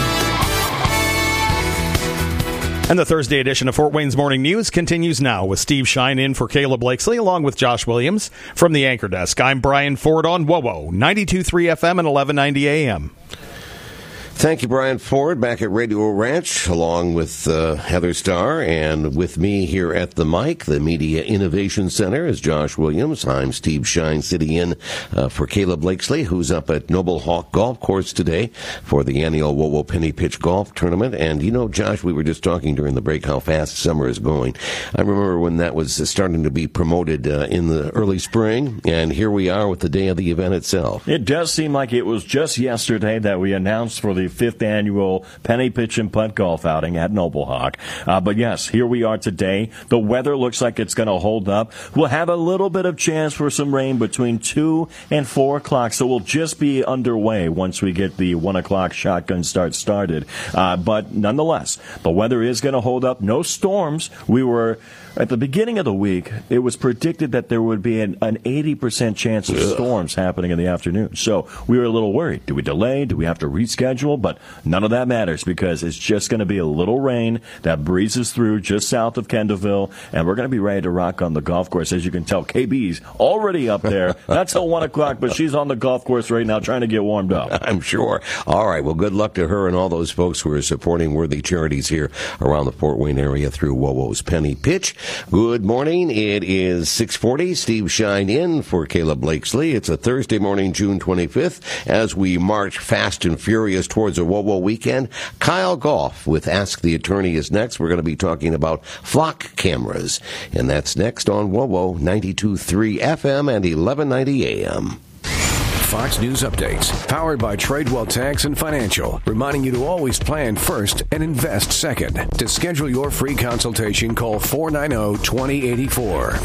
And the Thursday edition of Fort Wayne's Morning News continues now with Steve Shine in for Caleb Blakesley along with Josh Williams. From the Anchor Desk, I'm Brian Ford on WOWO ninety-two point three F M and eleven ninety A M. Thank you, Brian Ford, back at Radio Ranch, along with uh, Heather Starr, and with me here at the mic, the Media Innovation Center, is Josh Williams. I'm Steve Shine, sitting in uh, for Caleb Blakesley, who's up at Noble Hawk Golf Course today for the annual WOWO Penny Pitch Golf Tournament. And, you know, Josh, we were just talking during the break how fast summer is going. I remember when that was starting to be promoted uh, in the early spring, and here we are with the day of the event itself. It does seem like it was just yesterday that we announced for the fifth annual Penny Pitch and Putt Golf outing at Noble Hawk. Uh, but yes, here we are today. The weather looks like it's going to hold up. We'll have a little bit of chance for some rain between two and four o'clock, so we'll just be underway once we get the one o'clock shotgun start started. Uh, but nonetheless, the weather is going to hold up. No storms. We were At the beginning of the week, it was predicted that there would be an, an eighty percent chance of Ugh. storms happening in the afternoon. So we were a little worried. Do we delay? Do we have to reschedule? But none of that matters because it's just going to be a little rain that breezes through just south of Kendallville, and we're going to be ready to rock on the golf course. As you can tell, K B's already up there. Not till one o'clock, but she's on the golf course right now trying to get warmed up. I'm sure. All right. Well, good luck to her and all those folks who are supporting worthy charities here around the Fort Wayne area through WOWO's Penny Pitch. Good morning. It is six forty. Steve Shine in for Caleb Blakesley. It's a Thursday morning, June twenty-fifth, as we march fast and furious towards a WOWO weekend. Kyle Goff with Ask the Attorney is next. We're going to be talking about flock cameras, and that's next on WOWO ninety-two point three F M and eleven ninety A M. Fox News Updates, powered by Tradewell Tax and Financial, reminding you to always plan first and invest second. To schedule your free consultation, call four nine zero, two zero eight four.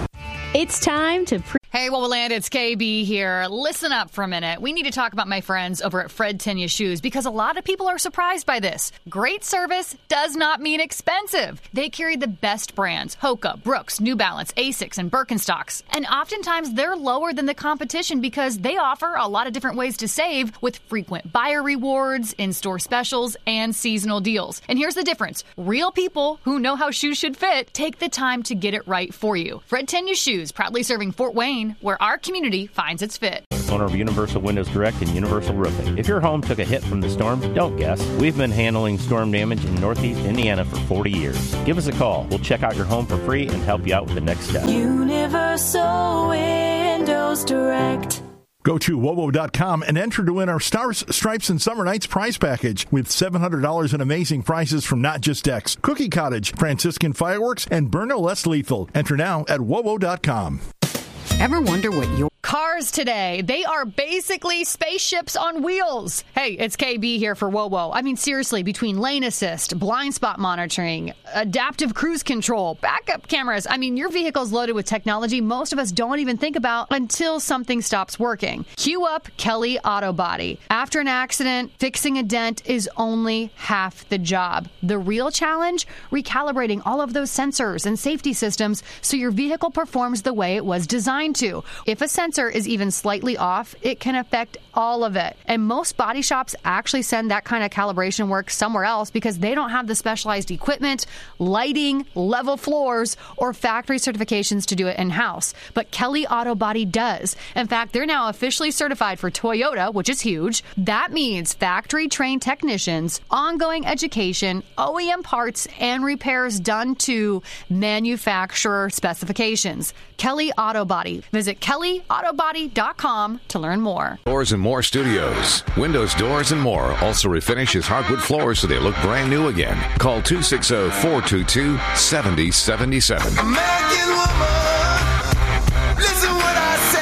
It's time to... Pre- Hey, WOWOland, it's K B here. Listen up for a minute. We need to talk about my friends over at Fred Tenya Shoes because a lot of people are surprised by this. Great service does not mean expensive. They carry the best brands, Hoka, Brooks, New Balance, Asics, and Birkenstocks. And oftentimes they're lower than the competition because they offer a lot of different ways to save with frequent buyer rewards, in-store specials, and seasonal deals. And here's the difference. Real people who know how shoes should fit take the time to get it right for you. Fred Tenya Shoes, proudly serving Fort Wayne, where our community finds its fit. Owner of Universal Windows Direct and Universal Roofing. If your home took a hit from the storm, don't guess. We've been handling storm damage in Northeast Indiana for forty years. Give us a call. We'll check out your home for free and help you out with the next step. Universal Windows Direct. Go to W O W O dot com and enter to win our Stars, Stripes, and Summer Nights prize package with seven hundred dollars in amazing prizes from Not Just Decks, Cookie Cottage, Franciscan Fireworks, and Bernal Less Lethal. Enter now at W O W O dot com. Ever wonder what your Cars today, they are basically spaceships on wheels. Hey, it's K B here for WOWO. I mean, seriously, between lane assist, blind spot monitoring, adaptive cruise control, backup cameras, I mean, your vehicle's loaded with technology most of us don't even think about until something stops working. Cue up Kelly Auto Body. After an accident, fixing a dent is only half the job. The real challenge? Recalibrating all of those sensors and safety systems so your vehicle performs the way it was designed to. If a sensor is even slightly off, it can affect all of it. And most body shops actually send that kind of calibration work somewhere else because they don't have the specialized equipment, lighting, level floors, or factory certifications to do it in-house. But Kelly Auto Body does. In fact, they're now officially certified for Toyota, which is huge. That means factory-trained technicians, ongoing education, O E M parts, and repairs done to manufacturer specifications. Kelly Auto Body. Visit Kelly Auto Body dot com to learn more. Doors and More Studios. Windows, doors, and more also refinishes hardwood floors so they look brand new again. Call two six zero, four two two, seven zero seven seven. American woman, listen what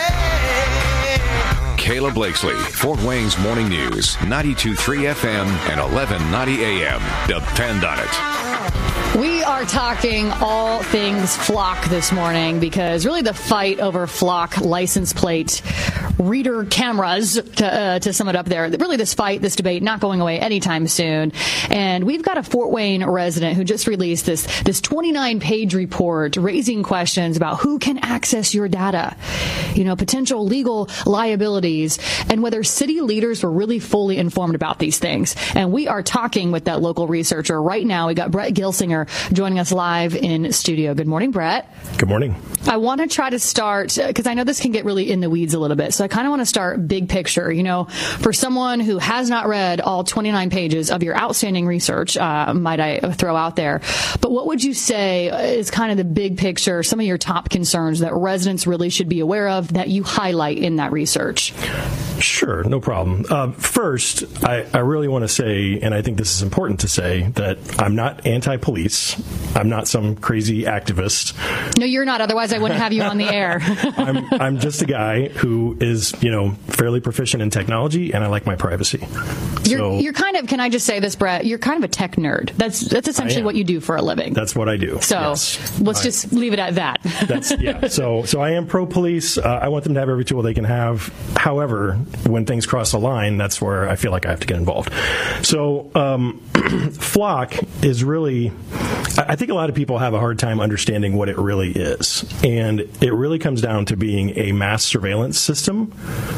I say. Caleb Blakesley, Fort Wayne's Morning News, ninety-two point three F M and eleven ninety A M. Depend on it. We are talking all things flock this morning because really the fight over flock license plate reader cameras, to, uh, to sum it up there, really this fight, this debate, not going away anytime soon. And we've got a Fort Wayne resident who just released this this twenty-nine page report raising questions about who can access your data, you know, potential legal liabilities, and whether city leaders were really fully informed about these things. And we are talking with that local researcher right now. We got Brett Gilsinger joining us live in studio. Good morning, Brett. Good morning. I want to try to start, because I know this can get really in the weeds a little bit, so I kind of want to start big picture. You know, for someone who has not read all twenty-nine pages of your outstanding research, uh, might I throw out there, but what would you say is kind of the big picture, some of your top concerns that residents really should be aware of that you highlight in that research? Sure, no problem. Uh, first, I, I really want to say, and I think this is important to say, that I'm not anti-police. I'm not some crazy activist. No, you're not. Otherwise, I wouldn't have you on the air. I'm, I'm just a guy who is, you know, fairly proficient in technology, and I like my privacy. You're, so, you're kind of, can I just say this, Brett? You're kind of a tech nerd. That's that's essentially what you do for a living. That's what I do. So yes. let's I, just leave it at that. That's yeah. So so I am pro-police. Uh, I want them to have every tool they can have. However, when things cross the line, that's where I feel like I have to get involved. So um, Flock is really I think a lot of people have a hard time understanding what it really is. And it really comes down to being a mass surveillance system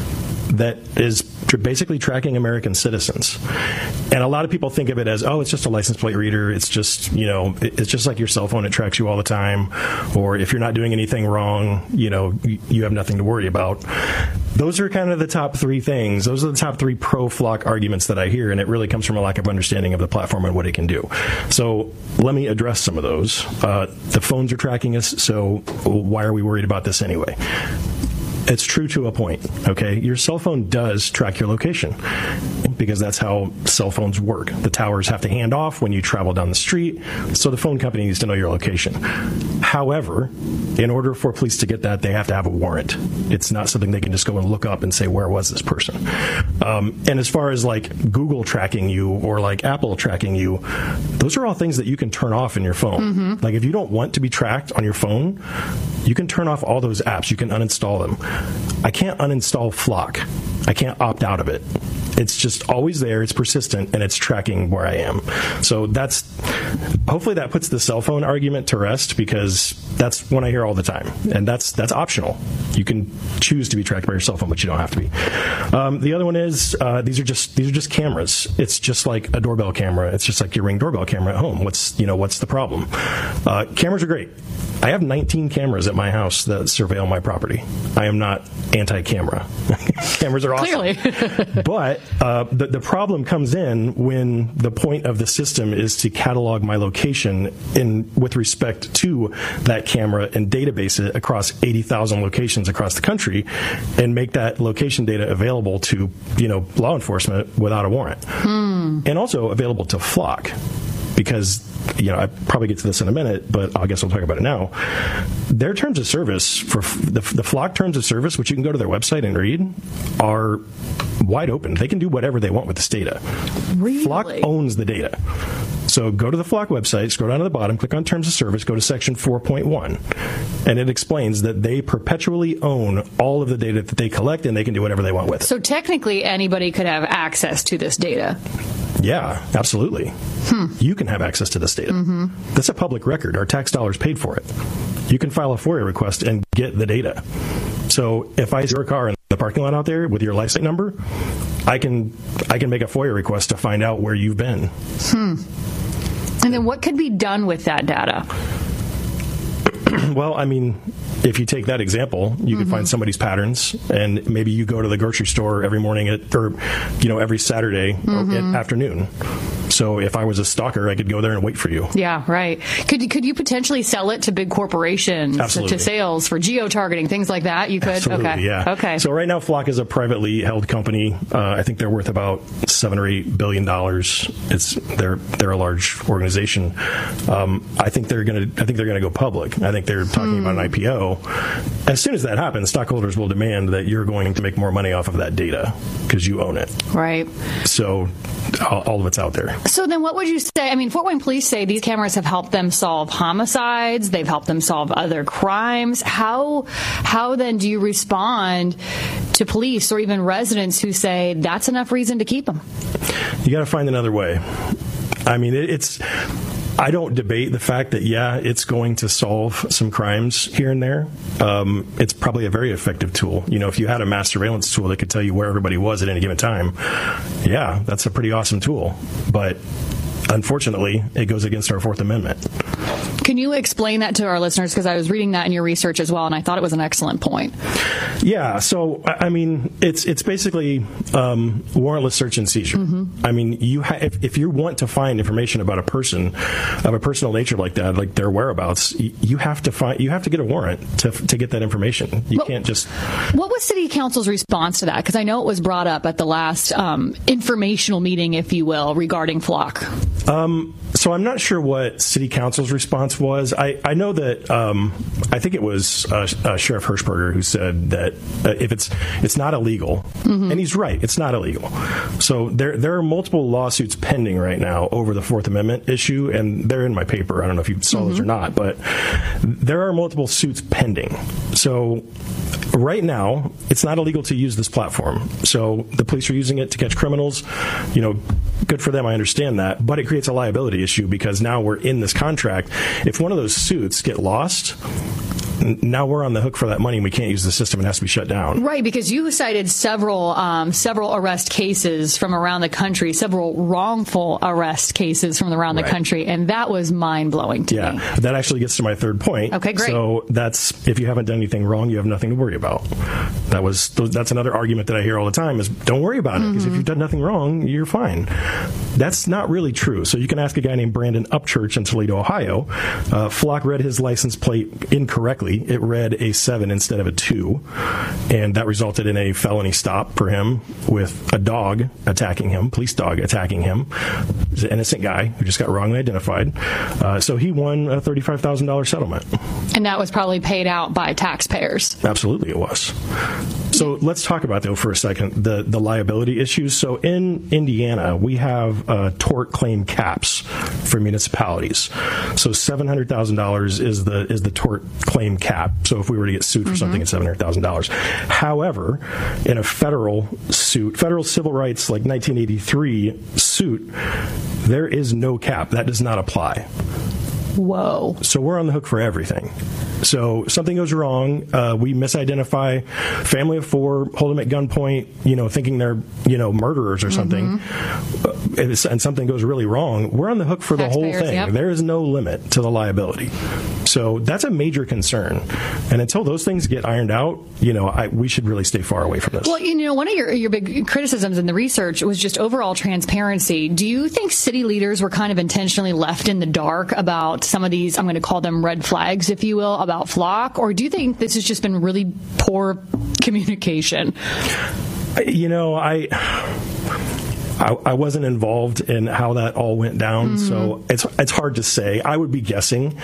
that is basically tracking American citizens. And a lot of people think of it as, oh, it's just a license plate reader. It's just, you know, it's just like your cell phone. It tracks you all the time. Or if you're not doing anything wrong, you know, you have nothing to worry about. Those are kind of the top three things. Those are the top three pro-Flock arguments that I hear, and it really comes from a lack of understanding of the platform and what it can do. So let me address some of those. Uh, the phones are tracking us, so why are we worried about this anyway? It's true to a point, okay? Your cell phone does track your location because that's how cell phones work. The towers have to hand off when you travel down the street, so the phone company needs to know your location. However, in order for police to get that, they have to have a warrant. It's not something they can just go and look up and say, where was this person? Um, and as far as like Google tracking you or like Apple tracking you, those are all things that you can turn off in your phone. Mm-hmm. Like if you don't want to be tracked on your phone, you can turn off all those apps. You can uninstall them. I can't uninstall Flock. I can't opt out of it. It's just always there, it's persistent, and it's tracking where I am. So that's, hopefully that puts the cell phone argument to rest, because that's one I hear all the time. And that's that's optional. You can choose to be tracked by your cell phone, but you don't have to be. Um, the other one is, uh, these are just these are just cameras. It's just like a doorbell camera. It's just like your Ring doorbell camera at home. What's, you know, what's the problem? Uh, cameras are great. I have nineteen cameras at my house that surveil my property. I am not anti-camera. Cameras are awesome. Clearly. But uh, the, the problem comes in when the point of the system is to catalog my location in with respect to that camera and database it across eighty thousand locations across the country and make that location data available to, you know, law enforcement without a warrant. Hmm. And also available to Flock. Because, you know, I probably get to this in a minute, but I guess I'll talk about it now. Their terms of service, for the, the Flock terms of service, which you can go to their website and read, are wide open. They can do whatever they want with this data. Really? Flock owns the data. So go to the Flock website, scroll down to the bottom, click on Terms of Service, go to Section four point one, and it explains that they perpetually own all of the data that they collect, and they can do whatever they want with it. So technically, anybody could have access to this data. Yeah, absolutely. Hmm. You can have access to this data. Mm-hmm. That's a public record. Our tax dollars paid for it. You can file a FOIA request and get the data. So if I see your car in the parking lot out there with your license number, I can I can make a FOIA request to find out where you've been. Hmm. And then what could be done with that data? Well, I mean, if you take that example, you mm-hmm. could find somebody's patterns, and maybe you go to the grocery store every morning at, or, you know, every Saturday mm-hmm. at afternoon. So if I was a stalker, I could go there and wait for you. Yeah, right. Could could you potentially sell it to big corporations, Absolutely. To sales for geo-targeting, things like that? You could? Absolutely, okay. yeah. Okay. So right now, Flock is a privately held company. Uh, I think they're worth about seven or eight billion dollars. It's they're they're a large organization. Um, I think they're gonna I think they're gonna go public. I think they're talking hmm. about an I P O. As soon as that happens, stockholders will demand that you're going to make more money off of that data because you own it. Right. So all, all of it's out there. So then what would you say? I mean, Fort Wayne police say these cameras have helped them solve homicides. They've helped them solve other crimes. How how then do you respond to police or even residents who say that's enough reason to keep them? You got to find another way. I mean, it, it's... I don't debate the fact that, yeah, it's going to solve some crimes here and there. Um, it's probably a very effective tool. You know, if you had a mass surveillance tool that could tell you where everybody was at any given time, yeah, that's a pretty awesome tool. But unfortunately, it goes against our Fourth Amendment. Can you explain that to our listeners? Because I was reading that in your research as well, and I thought it was an excellent point. Yeah, so, I mean, it's it's basically um, warrantless search and seizure. Mm-hmm. I mean, you ha- if, if you want to find information about a person of a personal nature like that, like their whereabouts, you have to find you have to get a warrant to to get that information. You well, can't just... What was City Council's response to that? Because I know it was brought up at the last um, informational meeting, if you will, regarding Flock. Um, so I'm not sure what City Council's response was. I, I know that um, I think it was uh, uh, Sheriff Hirschberger who said that uh, if it's it's not illegal, mm-hmm. and he's right, it's not illegal. So there there are multiple lawsuits pending right now over the Fourth Amendment issue, and they're in my paper. I don't know if you saw mm-hmm. those or not, but there are multiple suits pending. So right now, it's not illegal to use this platform. So the police are using it to catch criminals. You know, good for them, I understand that. But it creates a liability issue because now we're in this contract. If one of those suits get lost, now we're on the hook for that money and we can't use the system. It has to be shut down. Right, because you cited several um, several arrest cases from around the country, several wrongful arrest cases from around the Right. country, and that was mind-blowing to Yeah, me. that actually gets to my third point. Okay, great. So that's, if you haven't done anything wrong, you have nothing to worry about. That was that's another argument that I hear all the time is don't worry about it because Mm-hmm. if you've done nothing wrong, you're fine. That's not really true. So you can ask a guy named Brandon Upchurch in Toledo, Ohio. Uh, Flock read his license plate incorrectly. It read a seven instead of a two, and that resulted in a felony stop for him with a dog attacking him, police dog attacking him. He's an innocent guy who just got wrongly identified. Uh, so he won a thirty-five thousand dollars settlement. And that was probably paid out by taxpayers. Absolutely, it was. So let's talk about, though, for a second, the, the liability issues. So in Indiana, we have uh, tort claim caps for municipalities. So seven hundred thousand dollars is the is the tort claim cap. So if we were to get sued for mm-hmm. something, it's seven hundred thousand dollars. However, in a federal suit, federal civil rights like nineteen eighty-three suit, there is no cap. That does not apply. Whoa. So we're on the hook for everything. So something goes wrong, uh, we misidentify family of four, hold them at gunpoint, you know, thinking they're, you know, murderers or something, mm-hmm. uh, and something goes really wrong, we're on the hook for Taxpayers, the whole thing. Yep. There is no limit to the liability. So that's a major concern. And until those things get ironed out, you know, I, we should really stay far away from this. Well, you know, one of your, your big criticisms in the research was just overall transparency. Do you think city leaders were kind of intentionally left in the dark about some of these, I'm going to call them red flags, if you will, about Flock? Or do you think this has just been really poor communication? You know, I... I, I wasn't involved in how that all went down, mm-hmm. so it's it's hard to say. I would be guessing,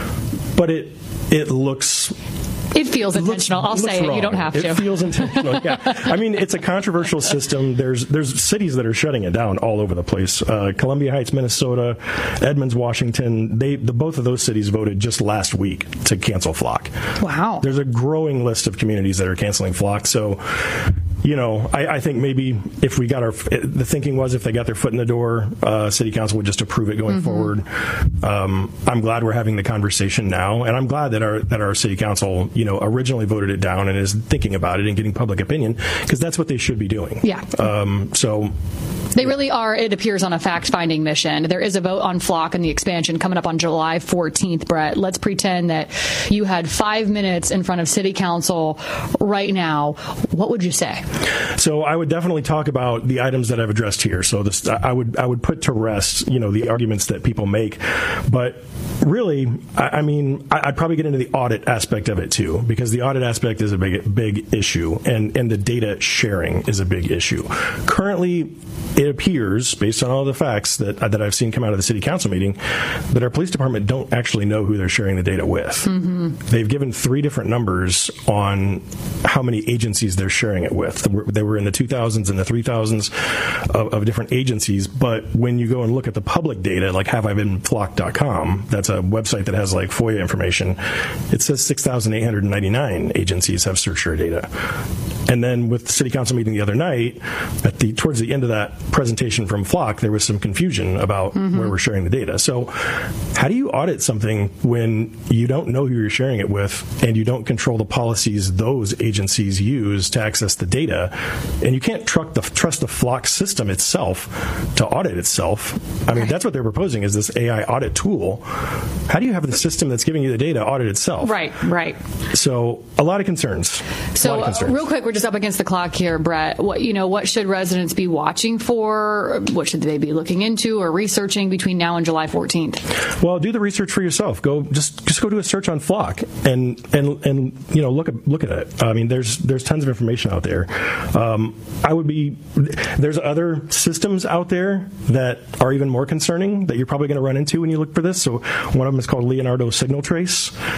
but it it looks. It feels intentional. I'll say it. Wrong. You don't have to. It feels intentional. Yeah. I mean, it's a controversial system. There's there's cities that are shutting it down all over the place. Uh, Columbia Heights, Minnesota, Edmonds, Washington. They the both of those cities voted just last week to cancel Flock. Wow. There's a growing list of communities that are canceling Flock. So, you know, I, I think maybe if we got our the thinking was if they got their foot in the door, uh, City Council would just approve it going mm-hmm. forward. Um, I'm glad we're having the conversation now, and I'm glad that our that our City Council, you know, originally voted it down and is thinking about it and getting public opinion because that's what they should be doing. Yeah. Um, so. They really are, it appears, on a fact-finding mission. There is a vote on Flock and the expansion coming up on July fourteenth, Brett. Let's pretend that you had five minutes in front of City Council right now. What would you say? So I would definitely talk about the items that I've addressed here. So this, I would I would put to rest, you know, the arguments that people make. But really, I, I mean, I'd probably get into the audit aspect of it, too, because the audit aspect is a big, big issue, and, and the data sharing is a big issue. Currently, it appears, based on all the facts that that I've seen come out of the city council meeting, that our police department don't actually know who they're sharing the data with. Mm-hmm. They've given three different numbers on how many agencies they're sharing it with. They were in the two thousands and the three thousands of, of different agencies, but when you go and look at the public data, like have I been flock dot com, that's a website that has like FOIA information, it says six thousand eight hundred ninety-nine agencies have searched your data. And then with the city council meeting the other night, at the towards the end of that presentation from Flock, there was some confusion about mm-hmm. where we're sharing the data. So how do you audit something when you don't know who you're sharing it with and you don't control the policies those agencies use to access the data? And you can't truck the, trust the Flock system itself to audit itself. I mean, right. that's what they're proposing is this A I audit tool. How do you have the system that's giving you the data audit itself? Right, right. So a lot of concerns. So of concerns. Uh, real quick, we're just up against the clock here, Brett. What, you know, what should residents be watching for? What should they be looking into or researching between now and July fourteenth? Well, do the research for yourself. Go just just go do a search on Flock and and and you know look at look at it. I mean, there's there's tons of information out there. Um, I would be there's other systems out there that are even more concerning that you're probably going to run into when you look for this. So one of them is called Leonardo Signal Trace.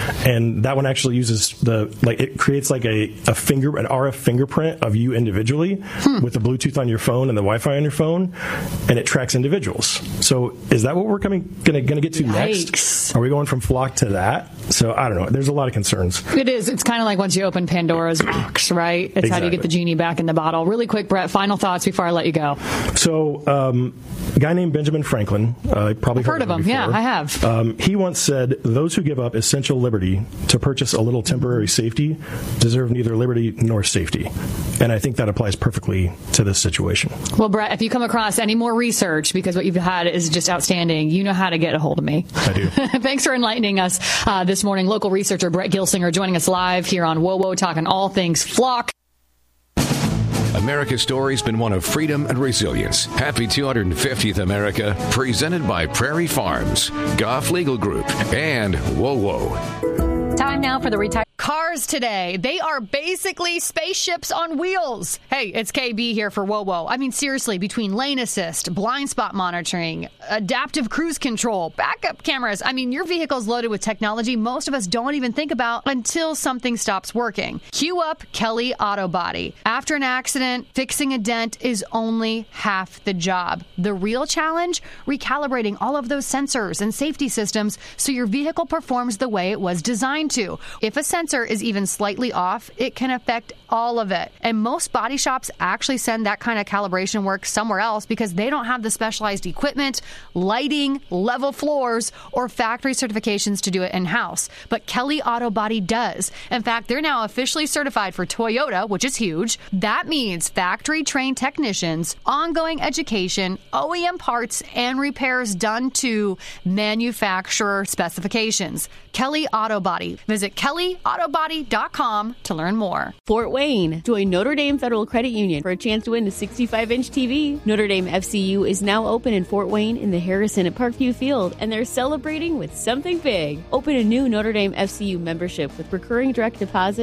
and that one actually uses the like it creates like a, a finger an R F fingerprint of you individually hmm. with the Bluetooth on your phone and the Wi-Fi on your phone, and it tracks individuals. So is that what we're coming gonna gonna get to Yikes. next? Are we going from Flock to that? So I don't know. There's a lot of concerns. It is. It's kind of like once you open Pandora's box, right? It's exactly. how do you get the genie back in the bottle. Really quick, Brett, final thoughts before I let you go. So um, a guy named Benjamin Franklin, uh, probably I've heard, heard of him. Before. Yeah, I have. Um, he once said, "Those who give up essential liberty to purchase a little temporary safety deserve neither liberty nor safety." And I think that applies perfectly to this situation. Well, Brett, if you come across any more research, because what you've had is just outstanding, you know how to get a hold of me. I do. Thanks for enlightening us uh, this morning. Local researcher Brett Gilsinger joining us live here on Whoa Whoa, talking all things Flock. America's story's been one of freedom and resilience. Happy two hundred fiftieth America, presented by Prairie Farms, Goff Legal Group, and Whoa Whoa. Time now for the retired cars today. They are basically spaceships on wheels. Hey, it's K B here for Whoa Whoa. I mean, seriously, between lane assist, blind spot monitoring, adaptive cruise control, backup cameras. I mean, your vehicle's loaded with technology most of us don't even think about until something stops working. Cue up Kelly Auto Body. After an accident, fixing a dent is only half the job. The real challenge? Recalibrating all of those sensors and safety systems so your vehicle performs the way it was designed to. If a sensor is even slightly off, it can affect all of it. And most body shops actually send that kind of calibration work somewhere else because they don't have the specialized equipment, lighting, level floors, or factory certifications to do it in-house. But Kelly Auto Body does. In fact, they're now officially certified for Toyota, which is huge. That means factory-trained technicians, ongoing education, O E M parts, and repairs done to manufacturer specifications. Kelly Auto Body. Visit kelly auto body dot com to learn more. Fort Wayne. Join Notre Dame Federal Credit Union for a chance to win a sixty-five inch T V. Notre Dame F C U is now open in Fort Wayne in the Harrison at Parkview Field, and they're celebrating with something big. Open a new Notre Dame F C U membership with recurring direct deposit